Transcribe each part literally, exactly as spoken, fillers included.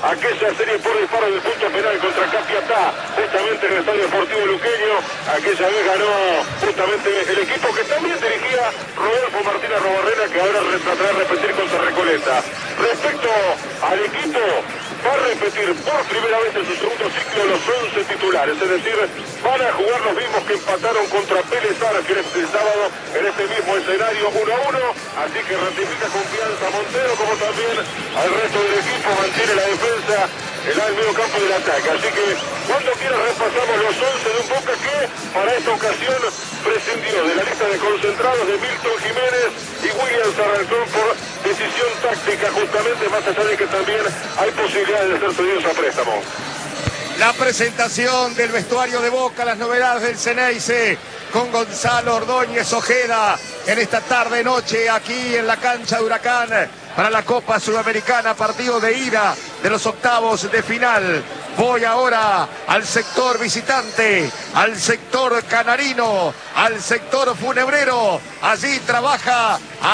aquella serie por disparo del punto penal contra Capiatá, justamente en el Estadio Deportivo Luqueño. Aquella vez ganó justamente el equipo que también dirigía Rodolfo Martínez Robarrena, que ahora tratará de repetir contra Recoleta. Respecto al equipo, va a repetir por primera vez en su segundo ciclo los once titulares, es decir, van a jugar los mismos que empataron contra Vélez Arfiel este sábado en este mismo escenario uno a uno, así que ratifica confianza a Montero como también al resto del equipo, mantiene la defensa en el medio campo del ataque, así que cuando quiera repasamos los once de un Boca que para esta ocasión prescindió de la lista de concentrados de Milton Jiménez y William Sarrancón por decisión táctica, justamente, más allá de que también hay posibilidades de ser cedidos a préstamo. La presentación del vestuario de Boca, las novedades del Ceneice con Gonzalo Ordóñez Ojeda en esta tarde noche aquí en la cancha de Huracán para la Copa Sudamericana, partido de ida de los octavos de final. Voy ahora al sector visitante, al sector canarino, al sector funebrero. Allí trabaja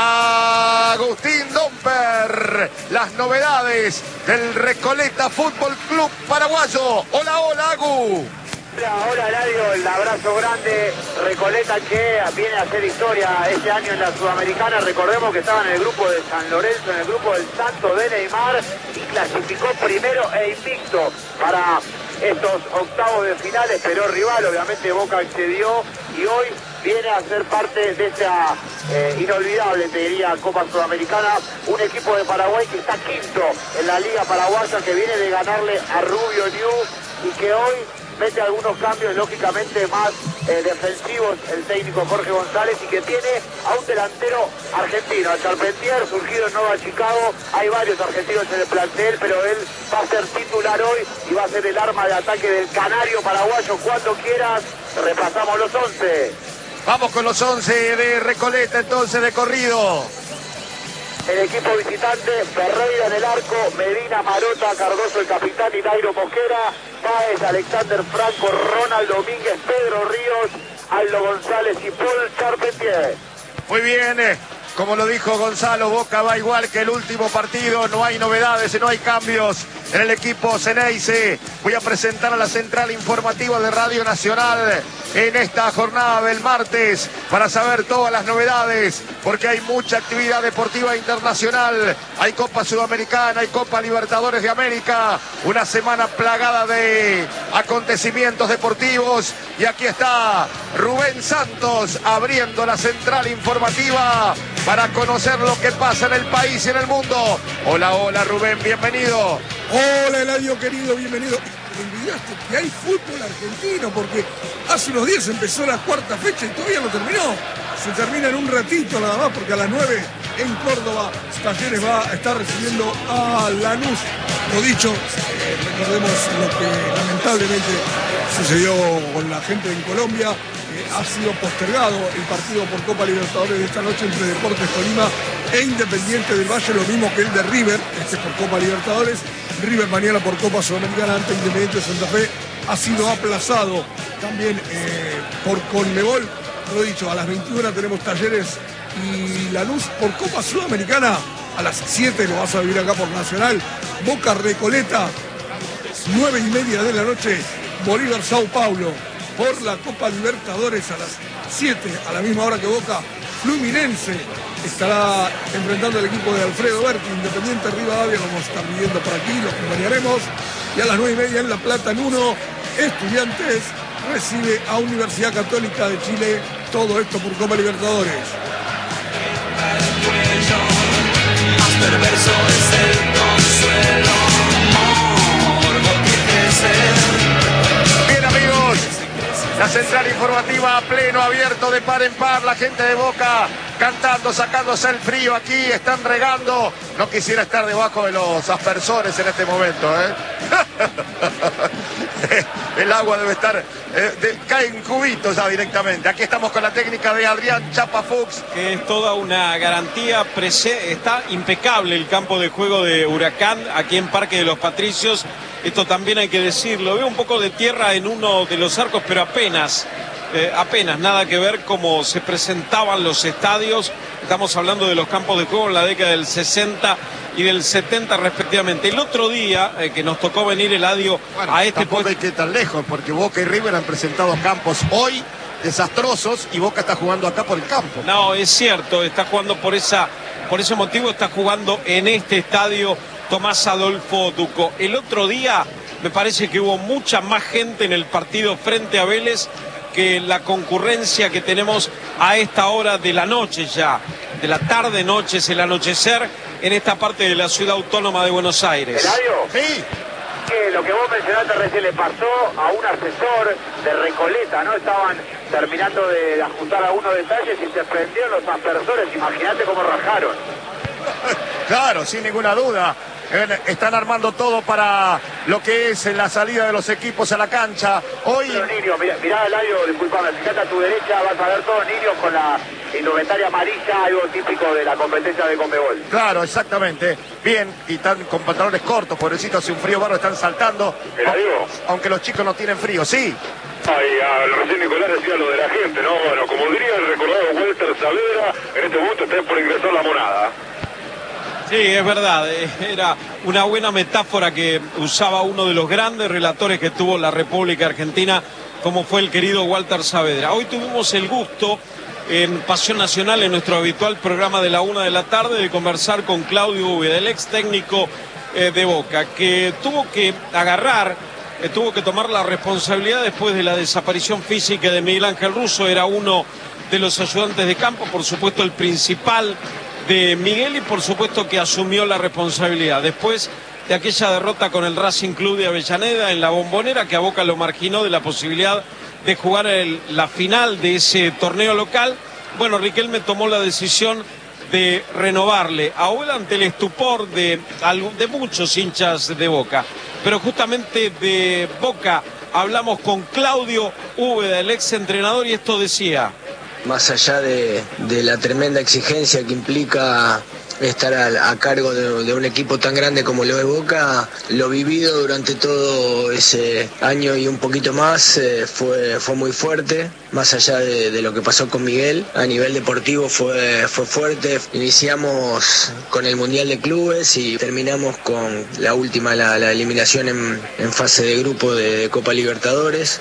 Agustín Domper. Las novedades del Recoleta Fútbol Club Paraguayo. Hola, hola, Agu. Hola, Eladio, el abrazo grande. Recoleta que viene a hacer historia este año en la Sudamericana. Recordemos que estaba en el grupo de San Lorenzo, en el grupo del Santo de Neymar, y clasificó primero e invicto para estos octavos de final. Esperó rival, obviamente Boca accedió y hoy viene a ser parte de esta eh, inolvidable, te diría, Copa Sudamericana. Un equipo de Paraguay que está quinto en la Liga Paraguaya, que viene de ganarle a Rubio New y que hoy mete algunos cambios lógicamente más eh, defensivos el técnico Jorge González, y que tiene a un delantero argentino, a Charpentier, surgido en Nueva Chicago. Hay varios argentinos en el plantel, pero él va a ser titular hoy y va a ser el arma de ataque del canario paraguayo. Cuando quieras, repasamos los once. Vamos con los once de Recoleta entonces de corrido. El equipo visitante, Ferreira en el arco, Medina, Marota, Cardoso el capitán y Nairo Mosquera, Páez, Alexander Franco, Ronald Domínguez, Pedro Ríos, Aldo González y Paul Charpentier. Muy bien, eh, como lo dijo Gonzalo, Boca va igual que el último partido, no hay novedades, no hay cambios en el equipo Ceneice. Voy a presentar a la central informativa de Radio Nacional en esta jornada del martes para saber todas las novedades, porque hay mucha actividad deportiva internacional. Hay Copa Sudamericana, hay Copa Libertadores de América, una semana plagada de acontecimientos deportivos, y aquí está Rubén Santos abriendo la central informativa para conocer lo que pasa en el país y en el mundo. Hola, hola Rubén, bienvenido. Hola Eladio querido, bienvenido. Me olvidaste que hay fútbol argentino, porque hace unos días empezó la cuarta fecha y todavía no terminó. Se termina en un ratito nada más, porque a las nueve en Córdoba Talleres va a estar recibiendo a Lanús. Lo dicho, eh, recordemos lo que lamentablemente sucedió con la gente en Colombia. Eh, ha sido postergado el partido por Copa Libertadores de esta noche entre Deportes Tolima e Independiente del Valle, lo mismo que el de River, este por Copa Libertadores. River mañana por Copa Sudamericana ante Independiente de Santa Fe ha sido aplazado también eh, por Conmebol. Lo dicho, a las veintiuna tenemos Talleres y Lanús por Copa Sudamericana. A las siete lo vas a vivir acá por Nacional. Boca Recoleta, nueve y media de la noche, Bolívar Sao Paulo. Por la Copa Libertadores a las siete, a la misma hora que Boca, Fluminense estará enfrentando al equipo de Alfredo Berti. Independiente Rivadavia, lo vamos a estar viviendo por aquí, lo acompañaremos. Y a las nueve y media en La Plata, en uno, Estudiantes recibe a Universidad Católica de Chile. Todo esto por Copa Libertadores. Perverso es el consuelo, morbo tiene ser. Bien amigos, la central informativa a pleno abierto de par en par, la gente de Boca cantando, sacándose el frío aquí, están regando. No quisiera estar debajo de los aspersores en este momento, ¿eh? El agua debe estar, eh, de, cae en cubitos ya directamente. Aquí estamos con la técnica de Adrián Chapa Fuchs. Que es toda una garantía, está impecable el campo de juego de Huracán aquí en Parque de los Patricios. Esto también hay que decirlo, veo un poco de tierra en uno de los arcos, pero apenas. eh, apenas nada que ver cómo se presentaban los estadios. Estamos hablando de los campos de juego en la década del sesenta y del setenta respectivamente. El otro día eh, que nos tocó venir Eladio bueno, a este tampoco puesto... hay que ir tan lejos, porque Boca y River han presentado campos hoy desastrosos y Boca está jugando acá por el campo. No, es cierto, está jugando por esa, por ese motivo, está jugando en este estadio Tomás Adolfo Ducó. El otro día me parece que hubo mucha más gente en el partido frente a Vélez que la concurrencia que tenemos a esta hora de la noche ya, de la tarde-noche, es el anochecer en esta parte de la ciudad autónoma de Buenos Aires. Eladio, Sí. que lo que vos mencionaste recién le pasó a un asesor de Recoleta, ¿no? Estaban terminando de ajustar algunos detalles y se prendieron los aspersores. Imagínate cómo rajaron. Claro, sin ninguna duda. Están armando todo para lo que es la salida de los equipos a la cancha. Hoy... Los niños, mirá, mirá Eladio, disculpame, fíjate a tu derecha, vas a ver todos niños con la indumentaria amarilla, algo típico de la competencia de Conmebol. Claro, exactamente. Bien, y están con pantalones cortos, pobrecitos, hace un frío barro, están saltando. Eladio. Aunque los chicos no tienen frío, sí. Ay, a, recién Nicolás decía lo de la gente, ¿no? Bueno, como diría el recordado Walter Saavedra, en este momento está por ingresar la monada. Sí, es verdad, era una buena metáfora que usaba uno de los grandes relatores que tuvo la República Argentina, como fue el querido Walter Saavedra. Hoy tuvimos el gusto en Pasión Nacional, en nuestro habitual programa de la una de la tarde, de conversar con Claudio Úbeda, el ex técnico eh, de Boca, que tuvo que agarrar, eh, tuvo que tomar la responsabilidad después de la desaparición física de Miguel Ángel Russo. Era uno de los ayudantes de campo, por supuesto el principal de Miguel, y por supuesto que asumió la responsabilidad después de aquella derrota con el Racing Club de Avellaneda en la Bombonera, que a Boca lo marginó de la posibilidad de jugar el, la final de ese torneo local. Bueno, Riquelme tomó la decisión de renovarle a Úbeda ante el estupor de, de muchos hinchas de Boca, pero justamente de Boca hablamos con Claudio Úbeda, el ex entrenador, y esto decía: más allá de, de la tremenda exigencia que implica estar a, a cargo de, de un equipo tan grande como lo de Boca, lo vivido durante todo ese año y un poquito más eh, fue, fue muy fuerte. Más allá de, de lo que pasó con Miguel, a nivel deportivo fue, fue fuerte. Iniciamos con el Mundial de Clubes y terminamos con la última, la, la eliminación en, en fase de grupo de, de Copa Libertadores.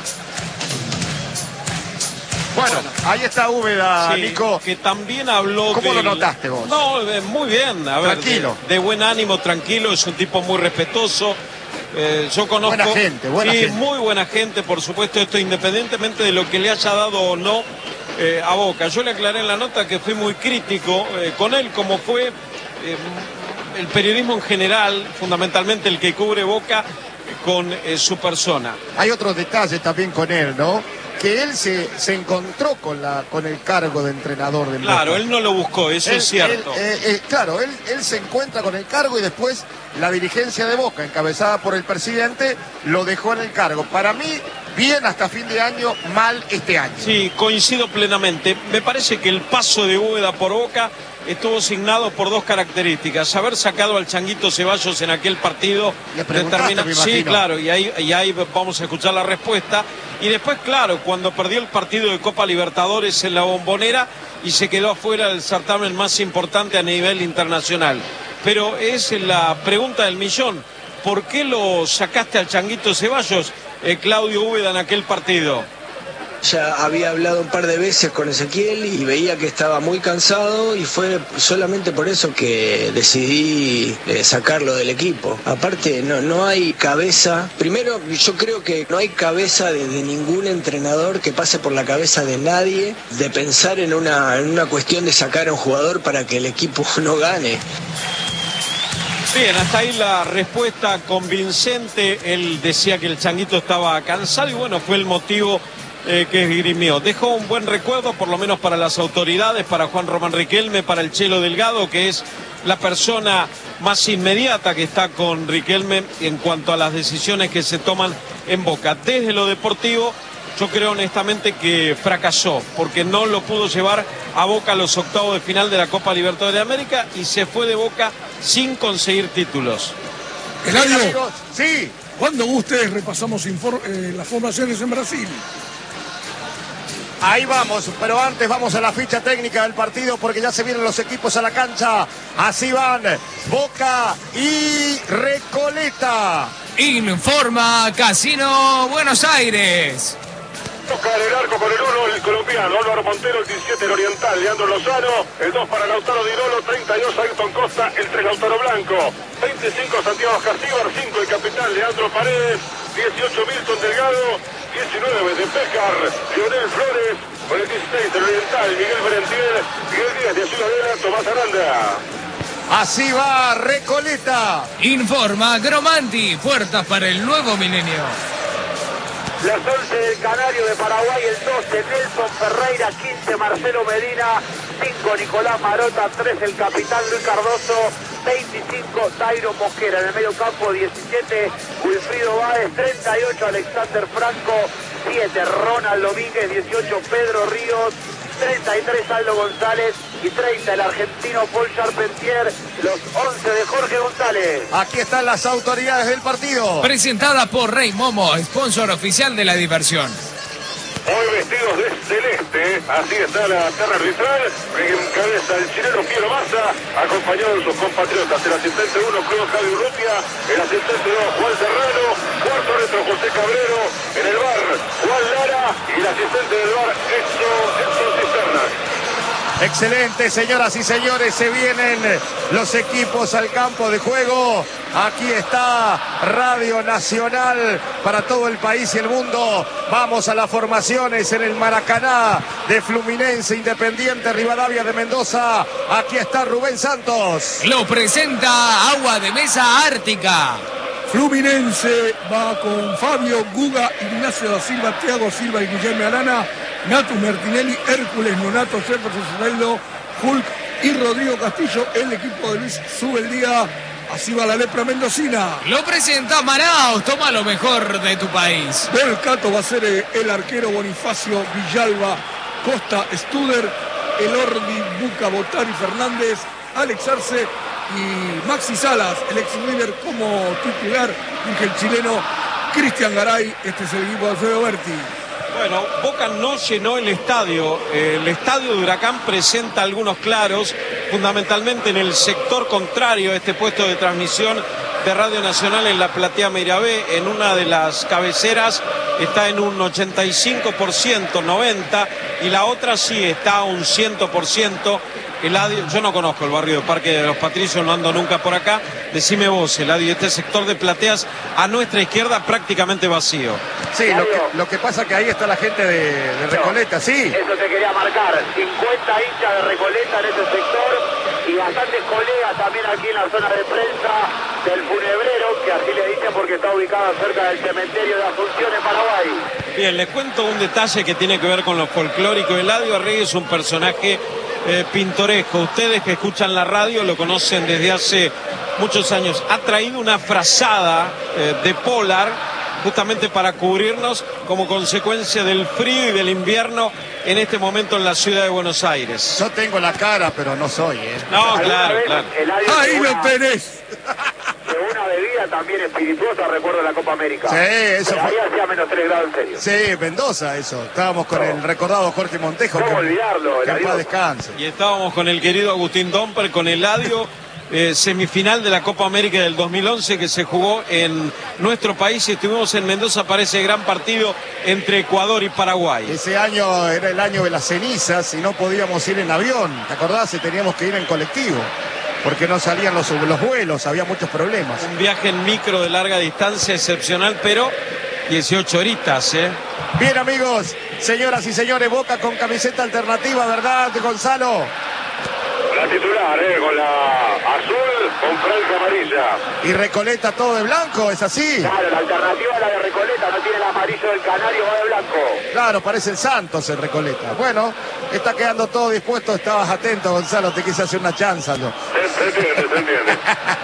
Bueno, ahí está Úbeda, sí, Nico. que también habló. ¿Cómo del... lo notaste vos? No, muy bien, a ver, tranquilo. De, de buen ánimo, tranquilo, es un tipo muy respetuoso. Eh, yo conozco. Buena gente, buena sí, gente. muy buena gente, por supuesto, esto independientemente de lo que le haya dado o no eh, a Boca. Yo le aclaré en la nota que fui muy crítico eh, con él, como fue eh, el periodismo en general, fundamentalmente el que cubre Boca, con eh, su persona. Hay otros detalles también con él, ¿no? Que él se, se encontró con, la, con el cargo de entrenador del Claro, Boca. él no lo buscó, eso Él- es cierto. él, eh, eh, claro, él, él se encuentra con el cargo y después la dirigencia de Boca, encabezada por el presidente, lo dejó en el cargo. Para mí, bien hasta fin de año, mal este año. Sí, coincido plenamente. Me parece que el paso de Úbeda por Boca estuvo signado por dos características: haber sacado al Changuito Ceballos en aquel partido. Le preguntaste, me Sí, imagino. claro, y ahí, y ahí vamos a escuchar la respuesta. Y después, claro, cuando perdió el partido de Copa Libertadores en la Bombonera y se quedó afuera del certamen más importante a nivel internacional. Pero es la pregunta del millón: ¿por qué lo sacaste al Changuito Ceballos, eh, Claudio Úbeda, en aquel partido? Ya había hablado un par de veces con Ezequiel y veía que estaba muy cansado, y fue solamente por eso que decidí eh, sacarlo del equipo. Aparte, no, no hay cabeza. Primero, yo creo que no hay cabeza de, de ningún entrenador que pase por la cabeza de nadie de pensar en una, en una cuestión de sacar a un jugador para que el equipo no gane. Bien, hasta ahí la respuesta convincente. Él decía que el Changuito estaba cansado y bueno, fue el motivo eh, que esgrimió. Dejó un buen recuerdo, por lo menos para las autoridades, para Juan Román Riquelme, para el Chelo Delgado, que es la persona más inmediata que está con Riquelme en cuanto a las decisiones que se toman en Boca. Desde lo deportivo, yo creo honestamente que fracasó, porque no lo pudo llevar a Boca a los octavos de final de la Copa Libertadores de América y se fue de Boca sin conseguir títulos. Eladio, Bien, amigos, sí. ¿cuándo ustedes repasamos infor- eh, las formaciones en Brasil? Ahí vamos, pero antes vamos a la ficha técnica del partido porque ya se vienen los equipos a la cancha. Así van Boca y Recoleta. Informa Casino Buenos Aires. Toca en el arco con el uno, el colombiano Álvaro Montero, el diecisiete, el oriental Leandro Lozano, el dos para Lautaro Di Lolo, treinta y dos Ayrton Costa, el tres Lautaro Blanco, veinticinco Santiago Castíbar, cinco el capitán Leandro Paredes, dieciocho Milton Delgado, diecinueve de Pécar, Lionel Flores, con el dieciséis el oriental Miguel Berentiel, Miguel Díaz de Ciudadela, Tomás Aranda. Así va Recoleta. Informa Gromanti, puertas para el nuevo milenio. Las once del Canario de Paraguay, el doce Nelson Ferreira, quince Marcelo Medina, cinco Nicolás Marota, tres el capitán Luis Cardoso, veinticinco Dairo Mosquera. En el medio campo diecisiete Wilfrido Báez, treinta y ocho Alexander Franco, siete Ronald Domínguez, dieciocho Pedro Ríos, treinta y tres Aldo González y treinta el argentino Paul Charpentier, los once de Jorge González. Aquí están las autoridades del partido. Presentada por Rey Momo, sponsor oficial de la diversión. Hoy vestidos de celeste, así está la terna arbitral, encabeza el chileno Piero Massa, acompañado de sus compatriotas, el asistente uno, Cruz Javi Urrutia, el asistente dos, Juan Serrano, cuarto retro, José Cabrero, en el bar, Juan Lara, y el asistente del bar, Edson, Edson Cisternas. Excelente, señoras y señores, se vienen los equipos al campo de juego. Aquí está Radio Nacional para todo el país y el mundo. Vamos a las formaciones en el Maracaná de Fluminense, Independiente, Rivadavia de Mendoza. Aquí está Rubén Santos. Lo presenta Agua de Mesa Ártica. Fluminense va con Fabio, Guga, Ignacio da Silva, Thiago Silva y Guillermo Arana, Natus Martinelli, Hércules, Nonato, Jefferson Soteldo, Hulk y Rodrigo Castillo. El equipo de Luis Subeldía. Así va la lepra mendocina. Lo presenta Manaos, toma lo mejor de tu país. Del Cato va a ser el arquero Bonifacio Villalba, Costa Studer, Elordi, Buca, Botari, Fernández, Alex Arce y Maxi Salas, el ex líder como titular, y el chileno Cristian Garay. Este es el equipo de Alfredo Berti. Bueno, Boca no llenó el estadio. El estadio de Huracán presenta algunos claros, fundamentalmente en el sector contrario a este puesto de transmisión de Radio Nacional en la platea Meirabé. En una de las cabeceras está en un ochenta y cinco por ciento, noventa por ciento, y la otra sí está a un cien por ciento. Eladio, yo no conozco el barrio de Parque de los Patricios, no ando nunca por acá. Decime vos, Eladio, este sector de plateas a nuestra izquierda prácticamente vacío. Sí, lo que, lo que pasa que ahí está la gente de, de Recoleta, sí. Eso te quería marcar, cincuenta hinchas de Recoleta en ese sector y bastantes colegas también aquí en la zona de prensa del Funebrero, que así le dicen porque está ubicado cerca del cementerio de Asunción en Paraguay. Bien, les cuento un detalle que tiene que ver con lo folclórico. Eladio Arregui es un personaje eh, pintoresco. Ustedes que escuchan la radio lo conocen desde hace muchos años. Ha traído una frazada eh, de Polar justamente para cubrirnos como consecuencia del frío y del invierno en este momento en la ciudad de Buenos Aires. Yo tengo la cara, pero no soy, ¿eh? No, claro, claro. Ahí lo tenés. De una bebida también espirituosa, recuerdo la Copa América. Sí, eso Pero ahí fue. hacía menos tres grados, en serio. Sí, Mendoza, eso. Estábamos con el recordado Jorge Montejo. ¿Cómo que, olvidarlo, que en Eladio? paz descanse. Y estábamos con el querido Agustín Domper, con Eladio, eh, semifinal de la Copa América del dos mil once que se jugó en nuestro país y estuvimos en Mendoza para ese gran partido entre Ecuador y Paraguay. Ese año era el año de las cenizas y no podíamos ir en avión. ¿Te acordás? Y teníamos que ir en colectivo. Porque no salían los, los vuelos, había muchos problemas. Un viaje en micro de larga distancia excepcional, pero dieciocho horitas, ¿eh? Bien, amigos, señoras y señores, Boca con camiseta alternativa, ¿verdad, Gonzalo? La titular, eh, con la azul, con franja amarilla. Y Recoleta todo de blanco, ¿es así? Claro, la alternativa es la de Recoleta, no tiene el amarillo del Canario, va de blanco. Claro, parece el Santos el Recoleta. Bueno, está quedando todo dispuesto, estabas atento, Gonzalo, te quise hacer una chanza, ¿no? Se, se entiende, se entiende.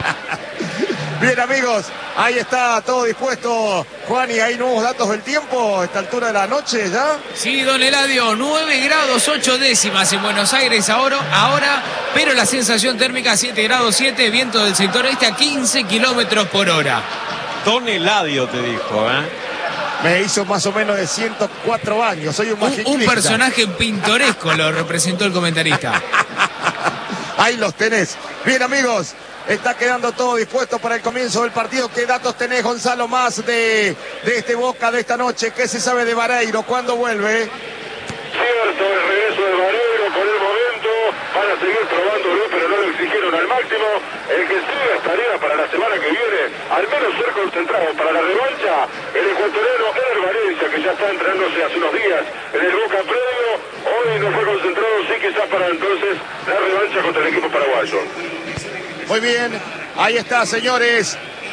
Bien, amigos, ahí está todo dispuesto. Juan, ¿y hay nuevos datos del tiempo a esta altura de la noche ya? Sí, don Eladio, nueve grados ocho décimas en Buenos Aires ahora, ahora, pero la sensación térmica siete grados siete, viento del sector este a quince kilómetros por hora. Don Eladio te dijo, ¿eh? Me hizo más o menos de ciento cuatro años. Soy un magiclista. Un, un personaje pintoresco lo representó el comentarista. Ahí los tenés. Bien, amigos. Está quedando todo dispuesto para el comienzo del partido. ¿Qué datos tenés, Gonzalo, más de, de este Boca de esta noche? ¿Qué se sabe de Vareiro? ¿Cuándo vuelve? Cierto, el regreso de Vareiro por el momento. Van a seguir probándolo, pero no lo exigieron al máximo. El que siga estaría para la semana que viene, al menos ser concentrado para la revancha, el ecuatoriano Ener Valencia, que ya está entrenándose hace unos días en el Boca previo. Hoy no fue concentrado, sí, quizás para entonces la revancha contra el equipo paraguayo. Muy bien, ahí está, señores.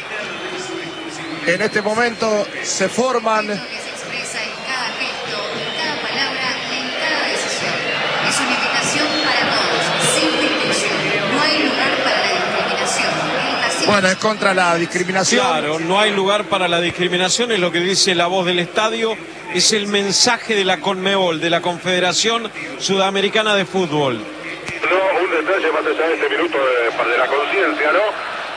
En este momento se forman. Se expresa en cada gesto, en cada palabra, en cada decisión. Es una invitación para todos, sin distinción. No hay lugar para la discriminación. Bueno, es contra la discriminación. Claro, no hay lugar para la discriminación, es lo que dice la voz del estadio. Es el mensaje de la CONMEBOL, de la Confederación Sudamericana de Fútbol. No, un detalle más allá de este minuto de, de la conciencia, ¿no?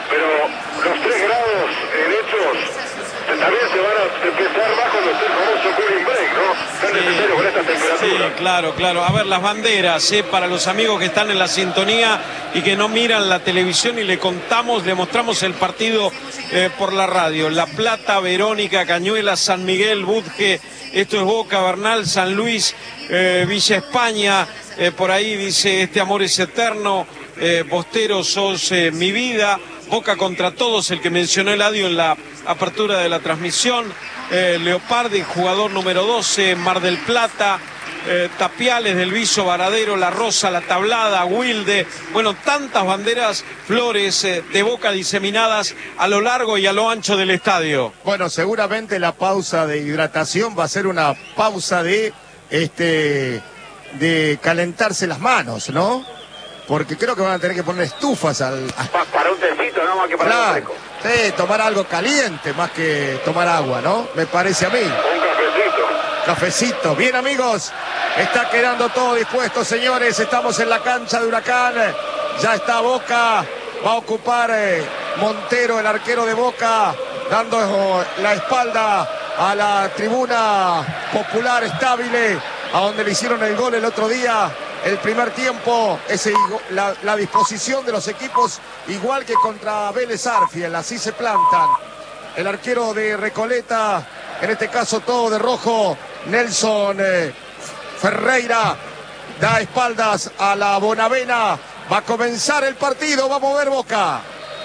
Pero los tres grados en hechos también se van a empezar más cuando esté el famoso cooling break, ¿no? Tan necesario con esta temperatura. Sí, claro, claro. A ver, las banderas, ¿eh? Para los amigos que están en la sintonía y que no miran la televisión, y le contamos, le mostramos el partido eh, por la radio. La Plata, Verónica, Cañuela, San Miguel, Budge, esto es Boca, Bernal, San Luis, eh, Villa España. Eh, por ahí dice, este amor es eterno, eh, Bostero, sos eh, mi vida, Boca contra todos, el que mencionó Eladio en la apertura de la transmisión, eh, Leopardi, jugador número doce, Mar del Plata, eh, Tapiales, Del Viso, Varadero, La Rosa, La Tablada, Wilde, bueno, tantas banderas, flores eh, de Boca diseminadas a lo largo y a lo ancho del estadio. Bueno, seguramente la pausa de hidratación va a ser una pausa de este... de calentarse las manos, ¿no? Porque creo que van a tener que poner estufas al... Pa, para un tecito, no más que para claro, un fresco. Sí, tomar algo caliente más que tomar agua, ¿no? Me parece a mí. Un cafecito. Cafecito. Bien, amigos, está quedando todo dispuesto, señores. Estamos en la cancha de Huracán. Ya está Boca. Va a ocupar eh, Montero, el arquero de Boca, dando la espalda a la tribuna popular estable, a donde le hicieron el gol el otro día, el primer tiempo. Ese, la, la disposición de los equipos, igual que contra Vélez Arfiel, así se plantan. El arquero de Recoleta, en este caso todo de rojo, Nelson eh, Ferreira, da espaldas a la Bonavena. Va a comenzar el partido, va a mover Boca.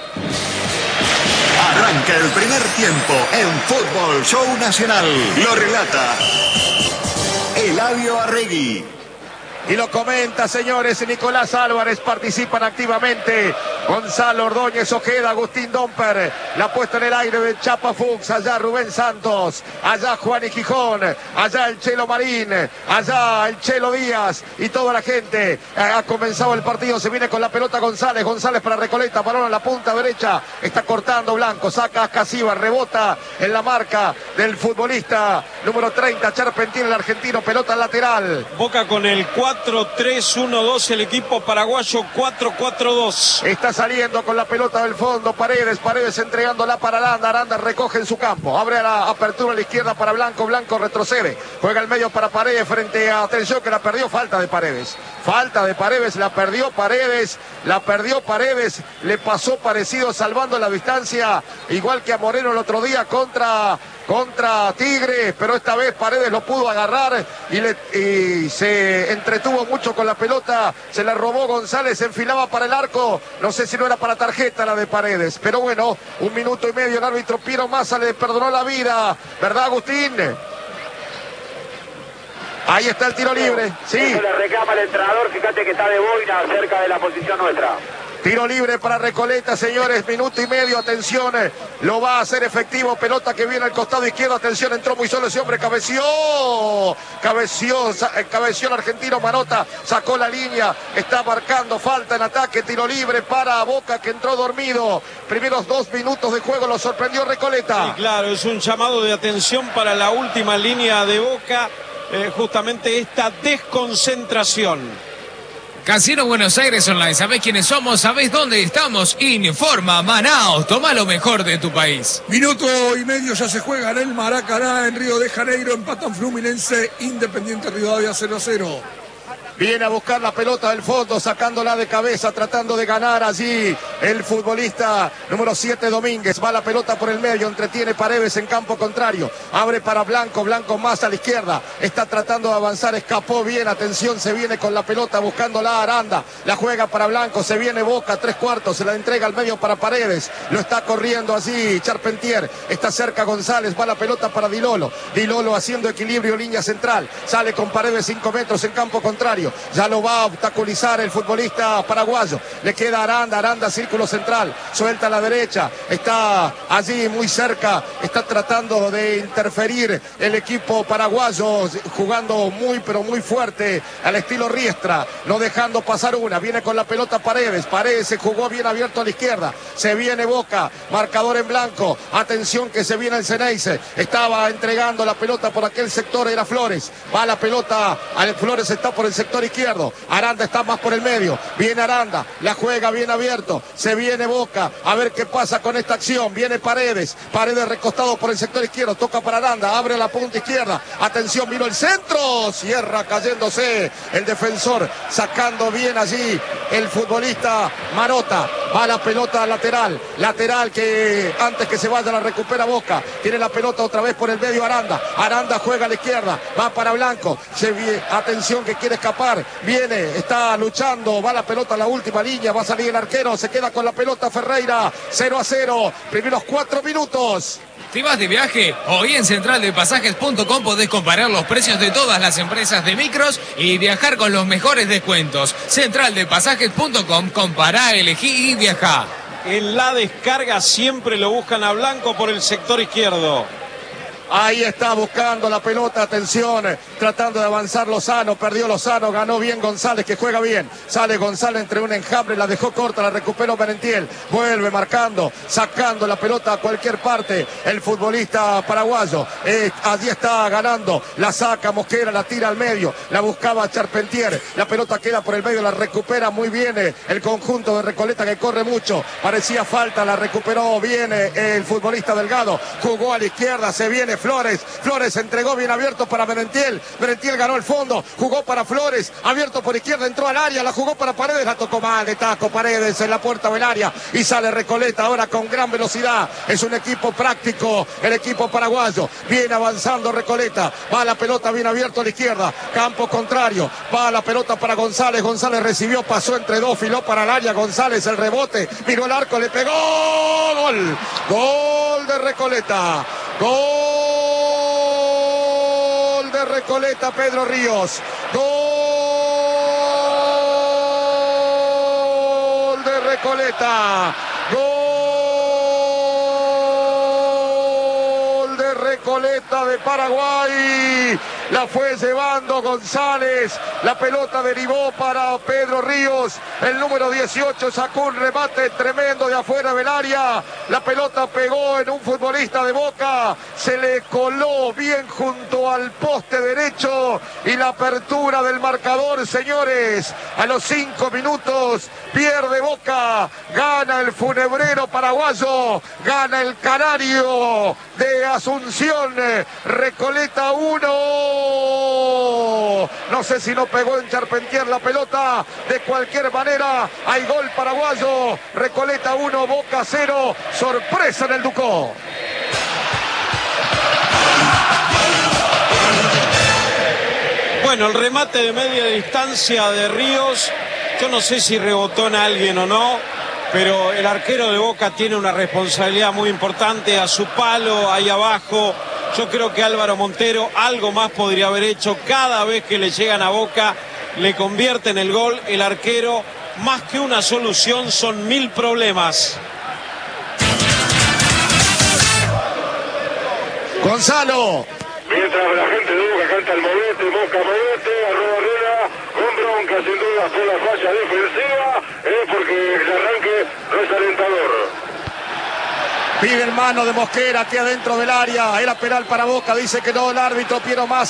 Arranca el primer tiempo en Fútbol Show Nacional. Lo relata Eladio Arregui. Y lo comenta, señores, Nicolás Álvarez. Participan activamente Gonzalo Ordóñez Ojeda, Agustín Domper. La puesta en el aire de Chapa Fuchs. Allá Rubén Santos, allá Juan y Gijón, allá el Chelo Marín, allá el Chelo Díaz y toda la gente. Ha comenzado el partido, se viene con la pelota González. González para Recoleta, balón a la punta derecha. Está cortando Blanco, saca a Casiva, rebota en la marca del futbolista número treinta, Charpentín, el argentino, pelota lateral. Boca con el cuatro tres uno dos, el equipo paraguayo cuatro cuatro dos. Está saliendo con la pelota del fondo Paredes, Paredes entregándola para Aranda, Aranda recoge en su campo, abre a la apertura a la izquierda para Blanco, Blanco retrocede, juega el medio para Paredes frente a Atención, que la perdió, falta de Paredes, falta de Paredes, la perdió Paredes, la perdió Paredes, le pasó parecido salvando la distancia, igual que a Moreno el otro día contra... contra Tigre, pero esta vez Paredes lo pudo agarrar y, le, y se entretuvo mucho con la pelota, se la robó González, se enfilaba para el arco, no sé si no era para tarjeta la de Paredes, pero bueno, un minuto y medio, el árbitro Piero Massa le perdonó la vida, ¿verdad, Agustín? Ahí está el tiro libre, sí. Eso le reclama el entrenador, fíjate que está de boina cerca de la posición nuestra. Tiro libre para Recoleta, señores, minuto y medio, atención, lo va a hacer efectivo, pelota que viene al costado izquierdo, atención, entró muy solo ese hombre, cabeció, cabeció, cabeció el argentino Manota, sacó la línea, está marcando, falta en ataque, tiro libre para Boca, que entró dormido, primeros dos minutos de juego, lo sorprendió Recoleta. Sí, claro, es un llamado de atención para la última línea de Boca, eh, justamente esta desconcentración. Casino Buenos Aires Online. ¿Sabés quiénes somos? ¿Sabés dónde estamos? Informa Manaos. Toma lo mejor de tu país. Minuto y medio ya se juega en el Maracaná, en Río de Janeiro. Empatan Fluminense, Independiente Rivadavia cero a cero. Viene a buscar la pelota del fondo, sacándola de cabeza, tratando de ganar allí el futbolista número siete, Domínguez. Va la pelota por el medio, entretiene Paredes en campo contrario. Abre para Blanco, Blanco más a la izquierda. Está tratando de avanzar, escapó bien. Atención, se viene con la pelota buscándola Aranda. La juega para Blanco, se viene Boca, tres cuartos. Se la entrega al medio para Paredes. Lo está corriendo allí Charpentier. Está cerca González, va la pelota para Dilolo. Dilolo haciendo equilibrio, línea central. Sale con Paredes cinco metros en campo contrario. Ya lo va a obstaculizar el futbolista paraguayo. Le queda Aranda, Aranda círculo central. Suelta a la derecha. Está allí muy cerca. Está tratando de interferir el equipo paraguayo. Jugando muy pero muy fuerte al estilo Riestra. No dejando pasar una. Viene con la pelota Paredes. Paredes se jugó bien abierto a la izquierda. Se viene Boca. Marcador en blanco. Atención que se viene el Ceneice. Estaba entregando la pelota por aquel sector. Era Flores. Va la pelota. Flores está por el sector izquierdo. Aranda está más por el medio. Viene Aranda, la juega bien abierto. Se viene Boca. A ver qué pasa con esta acción. Viene Paredes. Paredes recostado por el sector izquierdo. Toca para Aranda. Abre la punta izquierda. Atención, vino el centro. Cierra cayéndose el defensor. Sacando bien allí el futbolista Marota. Va la pelota lateral. Lateral que antes que se vaya la recupera Boca. Tiene la pelota otra vez por el medio Aranda. Aranda juega a la izquierda. Va para Blanco. Se viene, atención que quiere escapar. Viene, está luchando, va la pelota a la última línea, va a salir el arquero, se queda con la pelota Ferreira, cero a cero, primeros cuatro minutos. ¿Te vas de viaje? Hoy en central de pasajes punto com podés comparar los precios de todas las empresas de micros y viajar con los mejores descuentos. central de pasajes punto com, compará, elegí y viajá. En la descarga siempre lo buscan a Blanco por el sector izquierdo. Ahí está buscando la pelota, atención, tratando de avanzar Lozano, perdió Lozano, ganó bien González, que juega bien. Sale González entre un enjambre, la dejó corta, la recuperó Merentiel. Vuelve marcando, sacando la pelota a cualquier parte el futbolista paraguayo. Eh, allí está ganando, la saca Mosquera, la tira al medio, la buscaba Charpentier. La pelota queda por el medio, la recupera muy bien eh, el conjunto de Recoleta que corre mucho. Parecía falta, la recuperó bien eh, el futbolista Delgado. Jugó a la izquierda, se viene Flores, Flores entregó bien abierto para Merentiel, Merentiel ganó el fondo, jugó para Flores, abierto por izquierda, entró al área, la jugó para Paredes, la tocó mal de taco Paredes en la puerta del área y sale Recoleta ahora con gran velocidad. Es un equipo práctico, el equipo paraguayo, viene avanzando Recoleta, va la pelota bien abierto a la izquierda, campo contrario, va la pelota para González, González recibió, pasó entre dos, filó para el área, González el rebote, miró el arco, le pegó, gol, gol de Recoleta, gol de Recoleta, Pedro Ríos, gol de Recoleta, gol de Recoleta de Paraguay. La fue llevando González, la pelota derivó para Pedro Ríos, el número dieciocho sacó un remate tremendo de afuera del área, la pelota pegó en un futbolista de Boca, se le coló bien junto al poste derecho y la apertura del marcador, señores, a los cinco minutos pierde Boca, gana el funebrero paraguayo, gana el canario de Asunción, Recoleta uno. No sé si no pegó en Charpentier la pelota. De cualquier manera, hay gol paraguayo. Recoleta uno, Boca cero. Sorpresa en el Ducó. Bueno, el remate de media distancia de Ríos, yo no sé si rebotó en alguien o no, pero el arquero de Boca tiene una responsabilidad muy importante a su palo, ahí abajo. Yo creo que Álvaro Montero algo más podría haber hecho. Cada vez que le llegan a Boca, le convierten el gol. El arquero, más que una solución, son mil problemas. Gonzalo. Mientras la gente de Boca canta el movete, Boca movete, arroba Herrera, con bronca sin duda por la falla defensiva, eh, porque el arranque no es alentador. Pide el mano de Mosquera aquí adentro del área. Era penal para Boca. Dice que no el árbitro Piero Massa.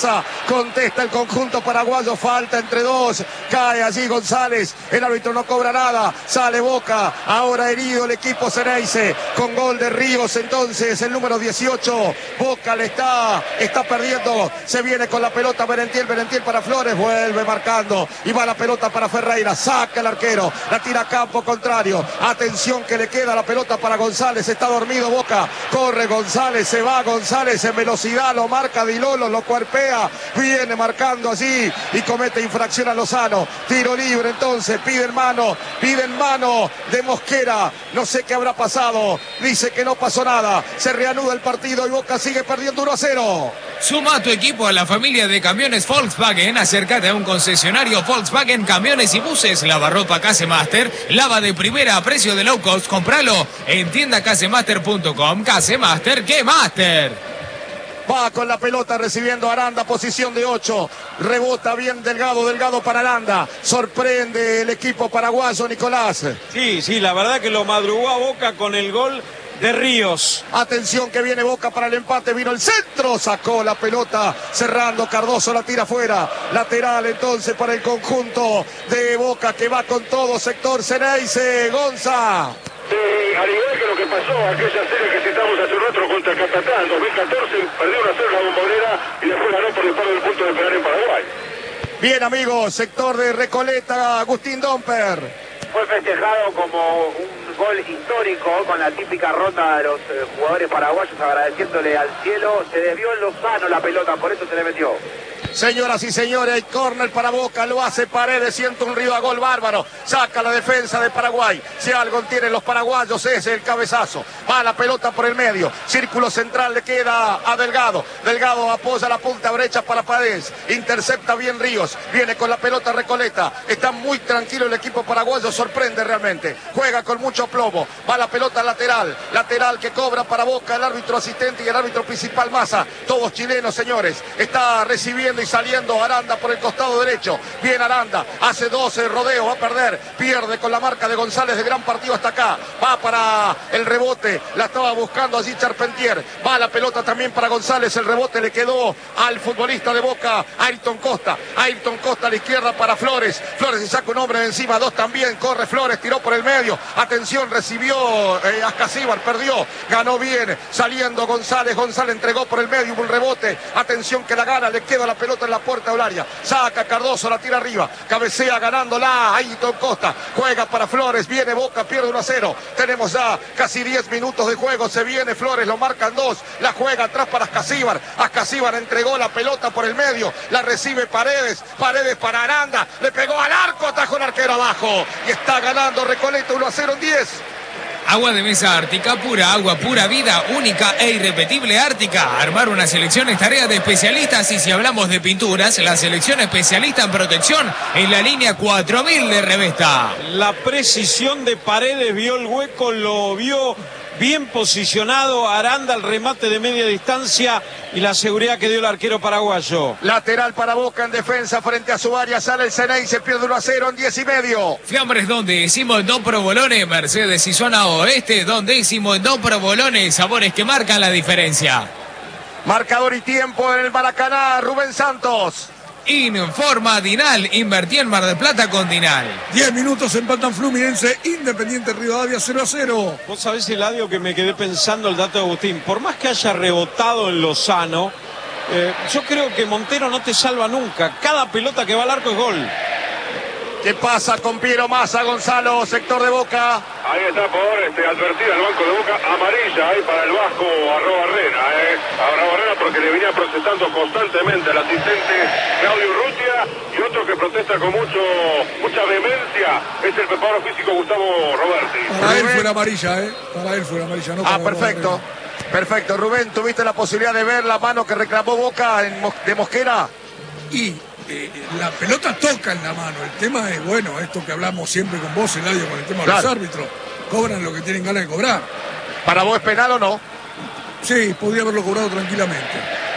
Contesta el conjunto paraguayo. Falta entre dos. Cae allí González. El árbitro no cobra nada. Sale Boca. Ahora herido el equipo Ceneice. Con gol de Ríos. Entonces el número dieciocho. Boca le está, está perdiendo. Se viene con la pelota Merentiel. Merentiel para Flores. Vuelve marcando. Y va la pelota para Ferreira. Saca el arquero. La tira a campo contrario. Atención que le queda la pelota para González. Está dormido Boca. Corre González. Se va González en velocidad. Lo marca Di Lolo. Lo cuerpea. Viene marcando allí. Y comete infracción a Lozano. Tiro libre entonces. Piden mano. Piden mano de Mosquera. No sé qué habrá pasado. Dice que no pasó nada. Se reanuda el partido y Boca sigue perdiendo uno a cero. Suma a tu equipo a la familia de camiones Volkswagen. Acércate a un concesionario Volkswagen Camiones y Buses. Lavarropa Casemaster. Lava de primera a precio de low cost. Compralo en tienda casemaster punto com. Casemaster, ¡qué master! Va con la pelota recibiendo Aranda, posición de ocho. Rebota bien Delgado, Delgado para Aranda. Sorprende el equipo paraguayo, Nicolás. Sí, sí, la verdad que lo madrugó a Boca con el gol de Ríos. Atención que viene Boca para el empate, vino el centro, sacó la pelota, cerrando Cardoso, la tira afuera. Lateral entonces para el conjunto de Boca que va con todo, sector Ceneice. Gonza. Eh, al igual que lo que pasó aquella serie que citamos hace un rato contra Catatá en dos mil catorce, perdió una cero la Bombonera y después ganó por el paro del punto de penal en Paraguay. Bien amigos, sector de Recoleta, Agustín Domper. Fue festejado como un gol histórico con la típica ronda de los eh, jugadores paraguayos agradeciéndole al cielo. Se desvió en Lozano la pelota, por eso se le metió. Señoras y señores, hay córner para Boca, lo hace Paredes, siente un río a gol bárbaro, saca la defensa de Paraguay. Si algo tienen los paraguayos es el cabezazo. Va la pelota por el medio, círculo central le queda a Delgado. Delgado apoya la punta brecha para Paredes, intercepta bien Ríos, viene con la pelota Recoleta. Está muy tranquilo el equipo paraguayo, sorprende realmente. Juega con mucho plomo, va la pelota lateral, lateral que cobra para Boca el árbitro asistente y el árbitro principal Massa. Todos chilenos, señores, está recibiendo y saliendo Aranda por el costado derecho. Bien Aranda, hace doce rodeos, va a perder, pierde con la marca de González, de gran partido hasta acá. Va para el rebote, la estaba buscando allí Charpentier. Va la pelota también para González, el rebote le quedó al futbolista de Boca, Ayrton Costa. Ayrton Costa a la izquierda para Flores. Flores se saca un hombre de encima, dos también, corre Flores, tiró por el medio. Atención, recibió eh, Ascasíbar, perdió, ganó bien, saliendo González. González entregó por el medio, hubo un rebote. Atención que la gana, le queda la pelota en la puerta del área, saca Cardoso, la tira arriba, cabecea ganándola, Ayrton Costa, juega para Flores, viene Boca, pierde uno a cero, tenemos ya casi diez minutos de juego, se viene Flores, lo marcan dos, la juega atrás para Ascasíbar, Ascasíbar entregó la pelota por el medio, la recibe Paredes, Paredes para Aranda, le pegó al arco, atajó el arquero abajo, y está ganando Recoleta uno a cero en diez. Agua de mesa Ártica, pura agua, pura vida, única e irrepetible Ártica. Armar una selección es tarea de especialistas y si hablamos de pinturas, la selección especialista en protección en la línea cuatro mil de Revesta. La precisión de Paredes, vio el hueco, lo vio bien posicionado. Aranda, el remate de media distancia y la seguridad que dio el arquero paraguayo. Lateral para Boca en defensa frente a su área, sale el Ceneice, pierde uno a cero en diez y medio. Fiambres donde decimos no provolone, Mercedes y zona oeste, donde decimos no provolone, sabores que marcan la diferencia. Marcador y tiempo en el Maracaná, Rubén Santos. Informa Dinal, invertí en Mar del Plata con Dinal. diez minutos empatan Fluminense, Independiente Rivadavia cero a cero. Vos sabés, Eladio, que me quedé pensando el dato de Agustín. Por más que haya rebotado en Lozano, eh, yo creo que Montero no te salva nunca. Cada pelota que va al arco es gol. ¿Qué pasa con Piero Massa, Gonzalo, sector de Boca? Ahí está por este, advertir al banco de Boca, amarilla ahí para el Vasco Arrobarrena, eh. Arrobarrena porque le venía protestando constantemente al asistente Claudio Urrutia, y otro que protesta con mucho mucha vehemencia es el preparador físico Gustavo Roberti. Para él fue la amarilla, ¿eh? Para él fue la amarilla, no para Ah, perfecto. Perfecto. Rubén, ¿tuviste la posibilidad de ver la mano que reclamó Boca en Mos- de Mosquera? Y eh, la pelota toca en la mano. El tema es, bueno, esto que hablamos siempre con vos, Eladio, con el tema Claro. de los árbitros. Cobran lo que tienen ganas de cobrar. ¿Para vos es penal o no? Sí, podría haberlo cobrado tranquilamente.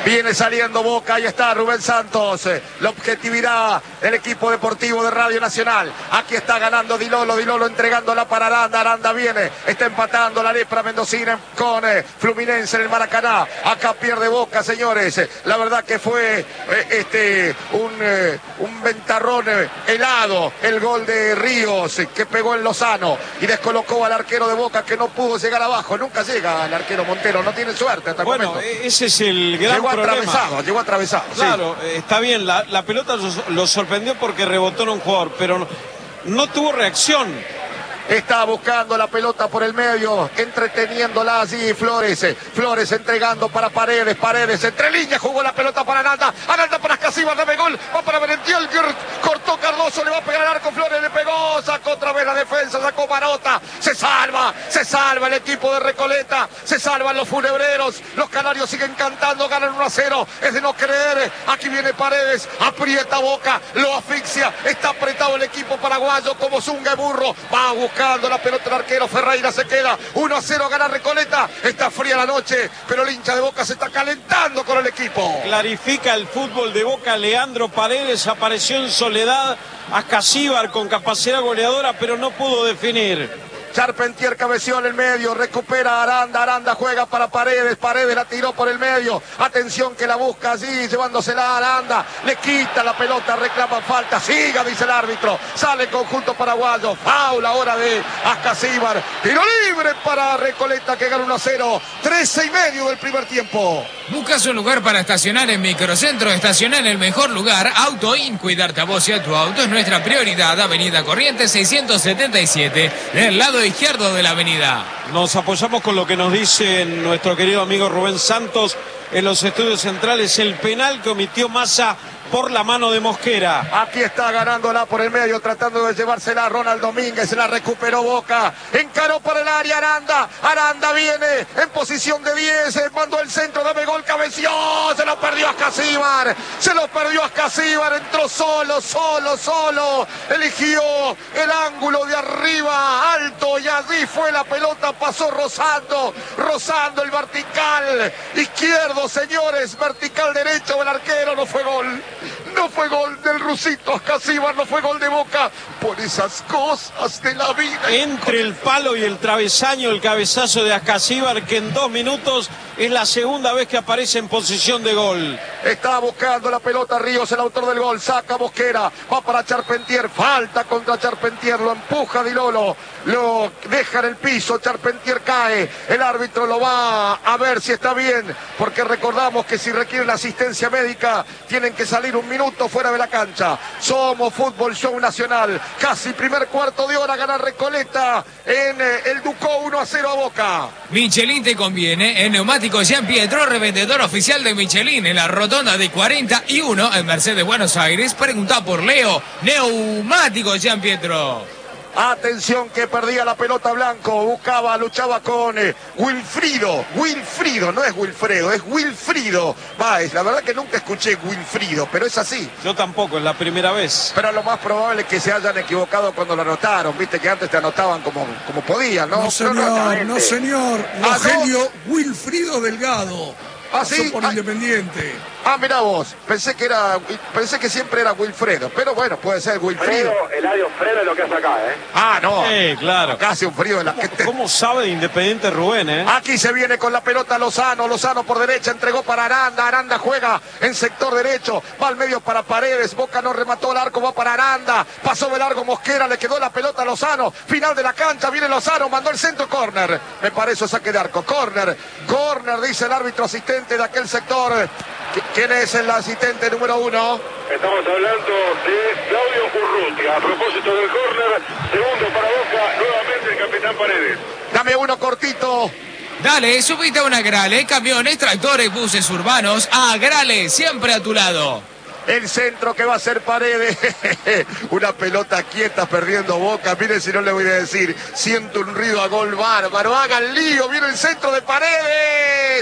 Viene saliendo Boca, ahí está Rubén Santos. La objetividad del equipo deportivo de Radio Nacional. Aquí está ganando Di Lolo, Di Lolo entregándola para Aranda. Aranda viene, está empatando la lepra mendocina con eh, Fluminense en el Maracaná. Acá pierde Boca, señores. La verdad que fue eh, este un, eh, un ventarrón eh, helado el gol de Ríos eh, que pegó en Lozano y descolocó al arquero de Boca que no pudo llegar abajo. Nunca llega al arquero Montero, no tiene suerte hasta el bueno, momento. Ese es el gran llegó problema. Atravesado, llegó atravesado. Claro, sí. eh, está bien, la, la pelota lo, lo sorprendió porque rebotó en un jugador, pero no, no tuvo reacción. Está buscando la pelota por el medio, entreteniéndola allí Flores. Flores entregando para Paredes. Paredes entre líneas, jugó la pelota para Aranda. Aranda para Escasíbar, dame gol. Va para Merentiel, cortó Cardoso, le va a pegar al arco. Flores le pegó, sacó otra vez la defensa, sacó Marota. Se salva, se salva el equipo de Recoleta. Se salvan los funebreros. Los canarios siguen cantando, ganan uno a cero. Es de no creer. Aquí viene Paredes, aprieta Boca, lo asfixia. Está apretado el equipo paraguayo como Zunga y Burro. Va a buscar la pelota el arquero, Ferreira se queda, uno a cero gana Recoleta, está fría la noche, pero el hincha de Boca se está calentando con el equipo. Clarifica el fútbol de Boca, Leandro Paredes apareció en soledad, Escasíbar con capacidad goleadora, pero no pudo definir. Charpentier cabeció en el medio, recupera Aranda, Aranda juega para Paredes, Paredes la tiró por el medio, atención que la busca allí, llevándosela a Aranda, le quita la pelota, reclama falta, siga, dice el árbitro, sale el conjunto paraguayo, faul ahora de Escasíbar, tiro libre para Recoleta que gana uno a cero, trece y medio del primer tiempo. Buscas un lugar para estacionar en Microcentro, estacionar en el mejor lugar, AutoIn, cuidarte a vos y a tu auto es nuestra prioridad, Avenida Corrientes seiscientos setenta y siete, del lado izquierdo de la avenida. Nos apoyamos con lo que nos dice nuestro querido amigo Rubén Santos en los estudios centrales, el penal que omitió Massa por la mano de Mosquera. Aquí está ganándola por el medio, tratando de llevársela a Ronald Domínguez, se la recuperó Boca, encaró por el área Aranda, Aranda viene en posición de diez, mandó el centro, dame gol, cabeció, se lo perdió a Escasíbar, se lo perdió a Escasíbar, entró solo, solo, solo, eligió el ángulo de arriba, alto, y allí fue la pelota, pasó rozando, rozando el vertical izquierdo, señores, vertical derecho del arquero, no fue gol. No fue gol del rusito Escasíbar, no fue gol de Boca, por esas cosas de la vida. Entre el palo y el travesaño, el cabezazo de Escasíbar, que en dos minutos es la segunda vez que aparece en posición de gol. Está buscando la pelota Ríos, el autor del gol, saca Mosquera, va para Charpentier, falta contra Charpentier, lo empuja Di Lolo, lo deja en el piso, Charpentier cae, el árbitro lo va a ver si está bien, porque recordamos que si requieren la asistencia médica, tienen que salir un minuto fuera de la cancha. Somos Fútbol Show Nacional, casi primer cuarto de hora, gana Recoleta en el Ducó uno a cero a Boca. Michelin te conviene, en Neumáticos Jean Pietro, revendedor oficial de Michelin en la rotonda de cuarenta y uno en Mercedes, Buenos Aires. Pregunta por Leo, Neumáticos Jean Pietro. Atención que perdía la pelota Blanco, buscaba, luchaba con eh, Wilfrido, Wilfrido, no es Wilfredo, es Wilfrido Báez. La verdad que nunca escuché Wilfrido, pero es así. Yo tampoco, es la primera vez. Pero lo más probable es que se hayan equivocado cuando lo anotaron, viste que antes te anotaban como, como podían, ¿no? No señor, no, no señor, Rogelio Wilfrido Delgado. ¿Ah, sí? Por ah, Independiente. Ah, mirá vos, pensé que era, pensé que siempre era Wilfredo, pero bueno, puede ser Wilfrido. Fredo, Eladio Fredo es lo que hace acá, ¿eh? Ah, no. Sí, claro. Casi un frío de la ¿Cómo, ¿Cómo sabe de Independiente Rubén, eh? Aquí se viene con la pelota Lozano, Lozano por derecha, entregó para Aranda, Aranda juega en sector derecho, va al medio para Paredes, Boca no remató el arco, va para Aranda, pasó de largo Mosquera, le quedó la pelota a Lozano, final de la cancha, viene Lozano, mandó el centro, córner, me parece saque de arco, córner, córner, dice el árbitro asistente de aquel sector. ¿Quién es el asistente número uno? Estamos hablando de Claudio Urrutia. A propósito del córner, segundo para Boca, nuevamente el capitán Paredes. Dame uno cortito. Dale, subite a una Grale, camiones, tractores, buses urbanos, a Grale, siempre a tu lado. El centro que va a ser Paredes. Una pelota quieta perdiendo Boca. Miren si no le voy a decir. Siento un ruido a gol bárbaro. Haga el lío. Viene el centro de Paredes.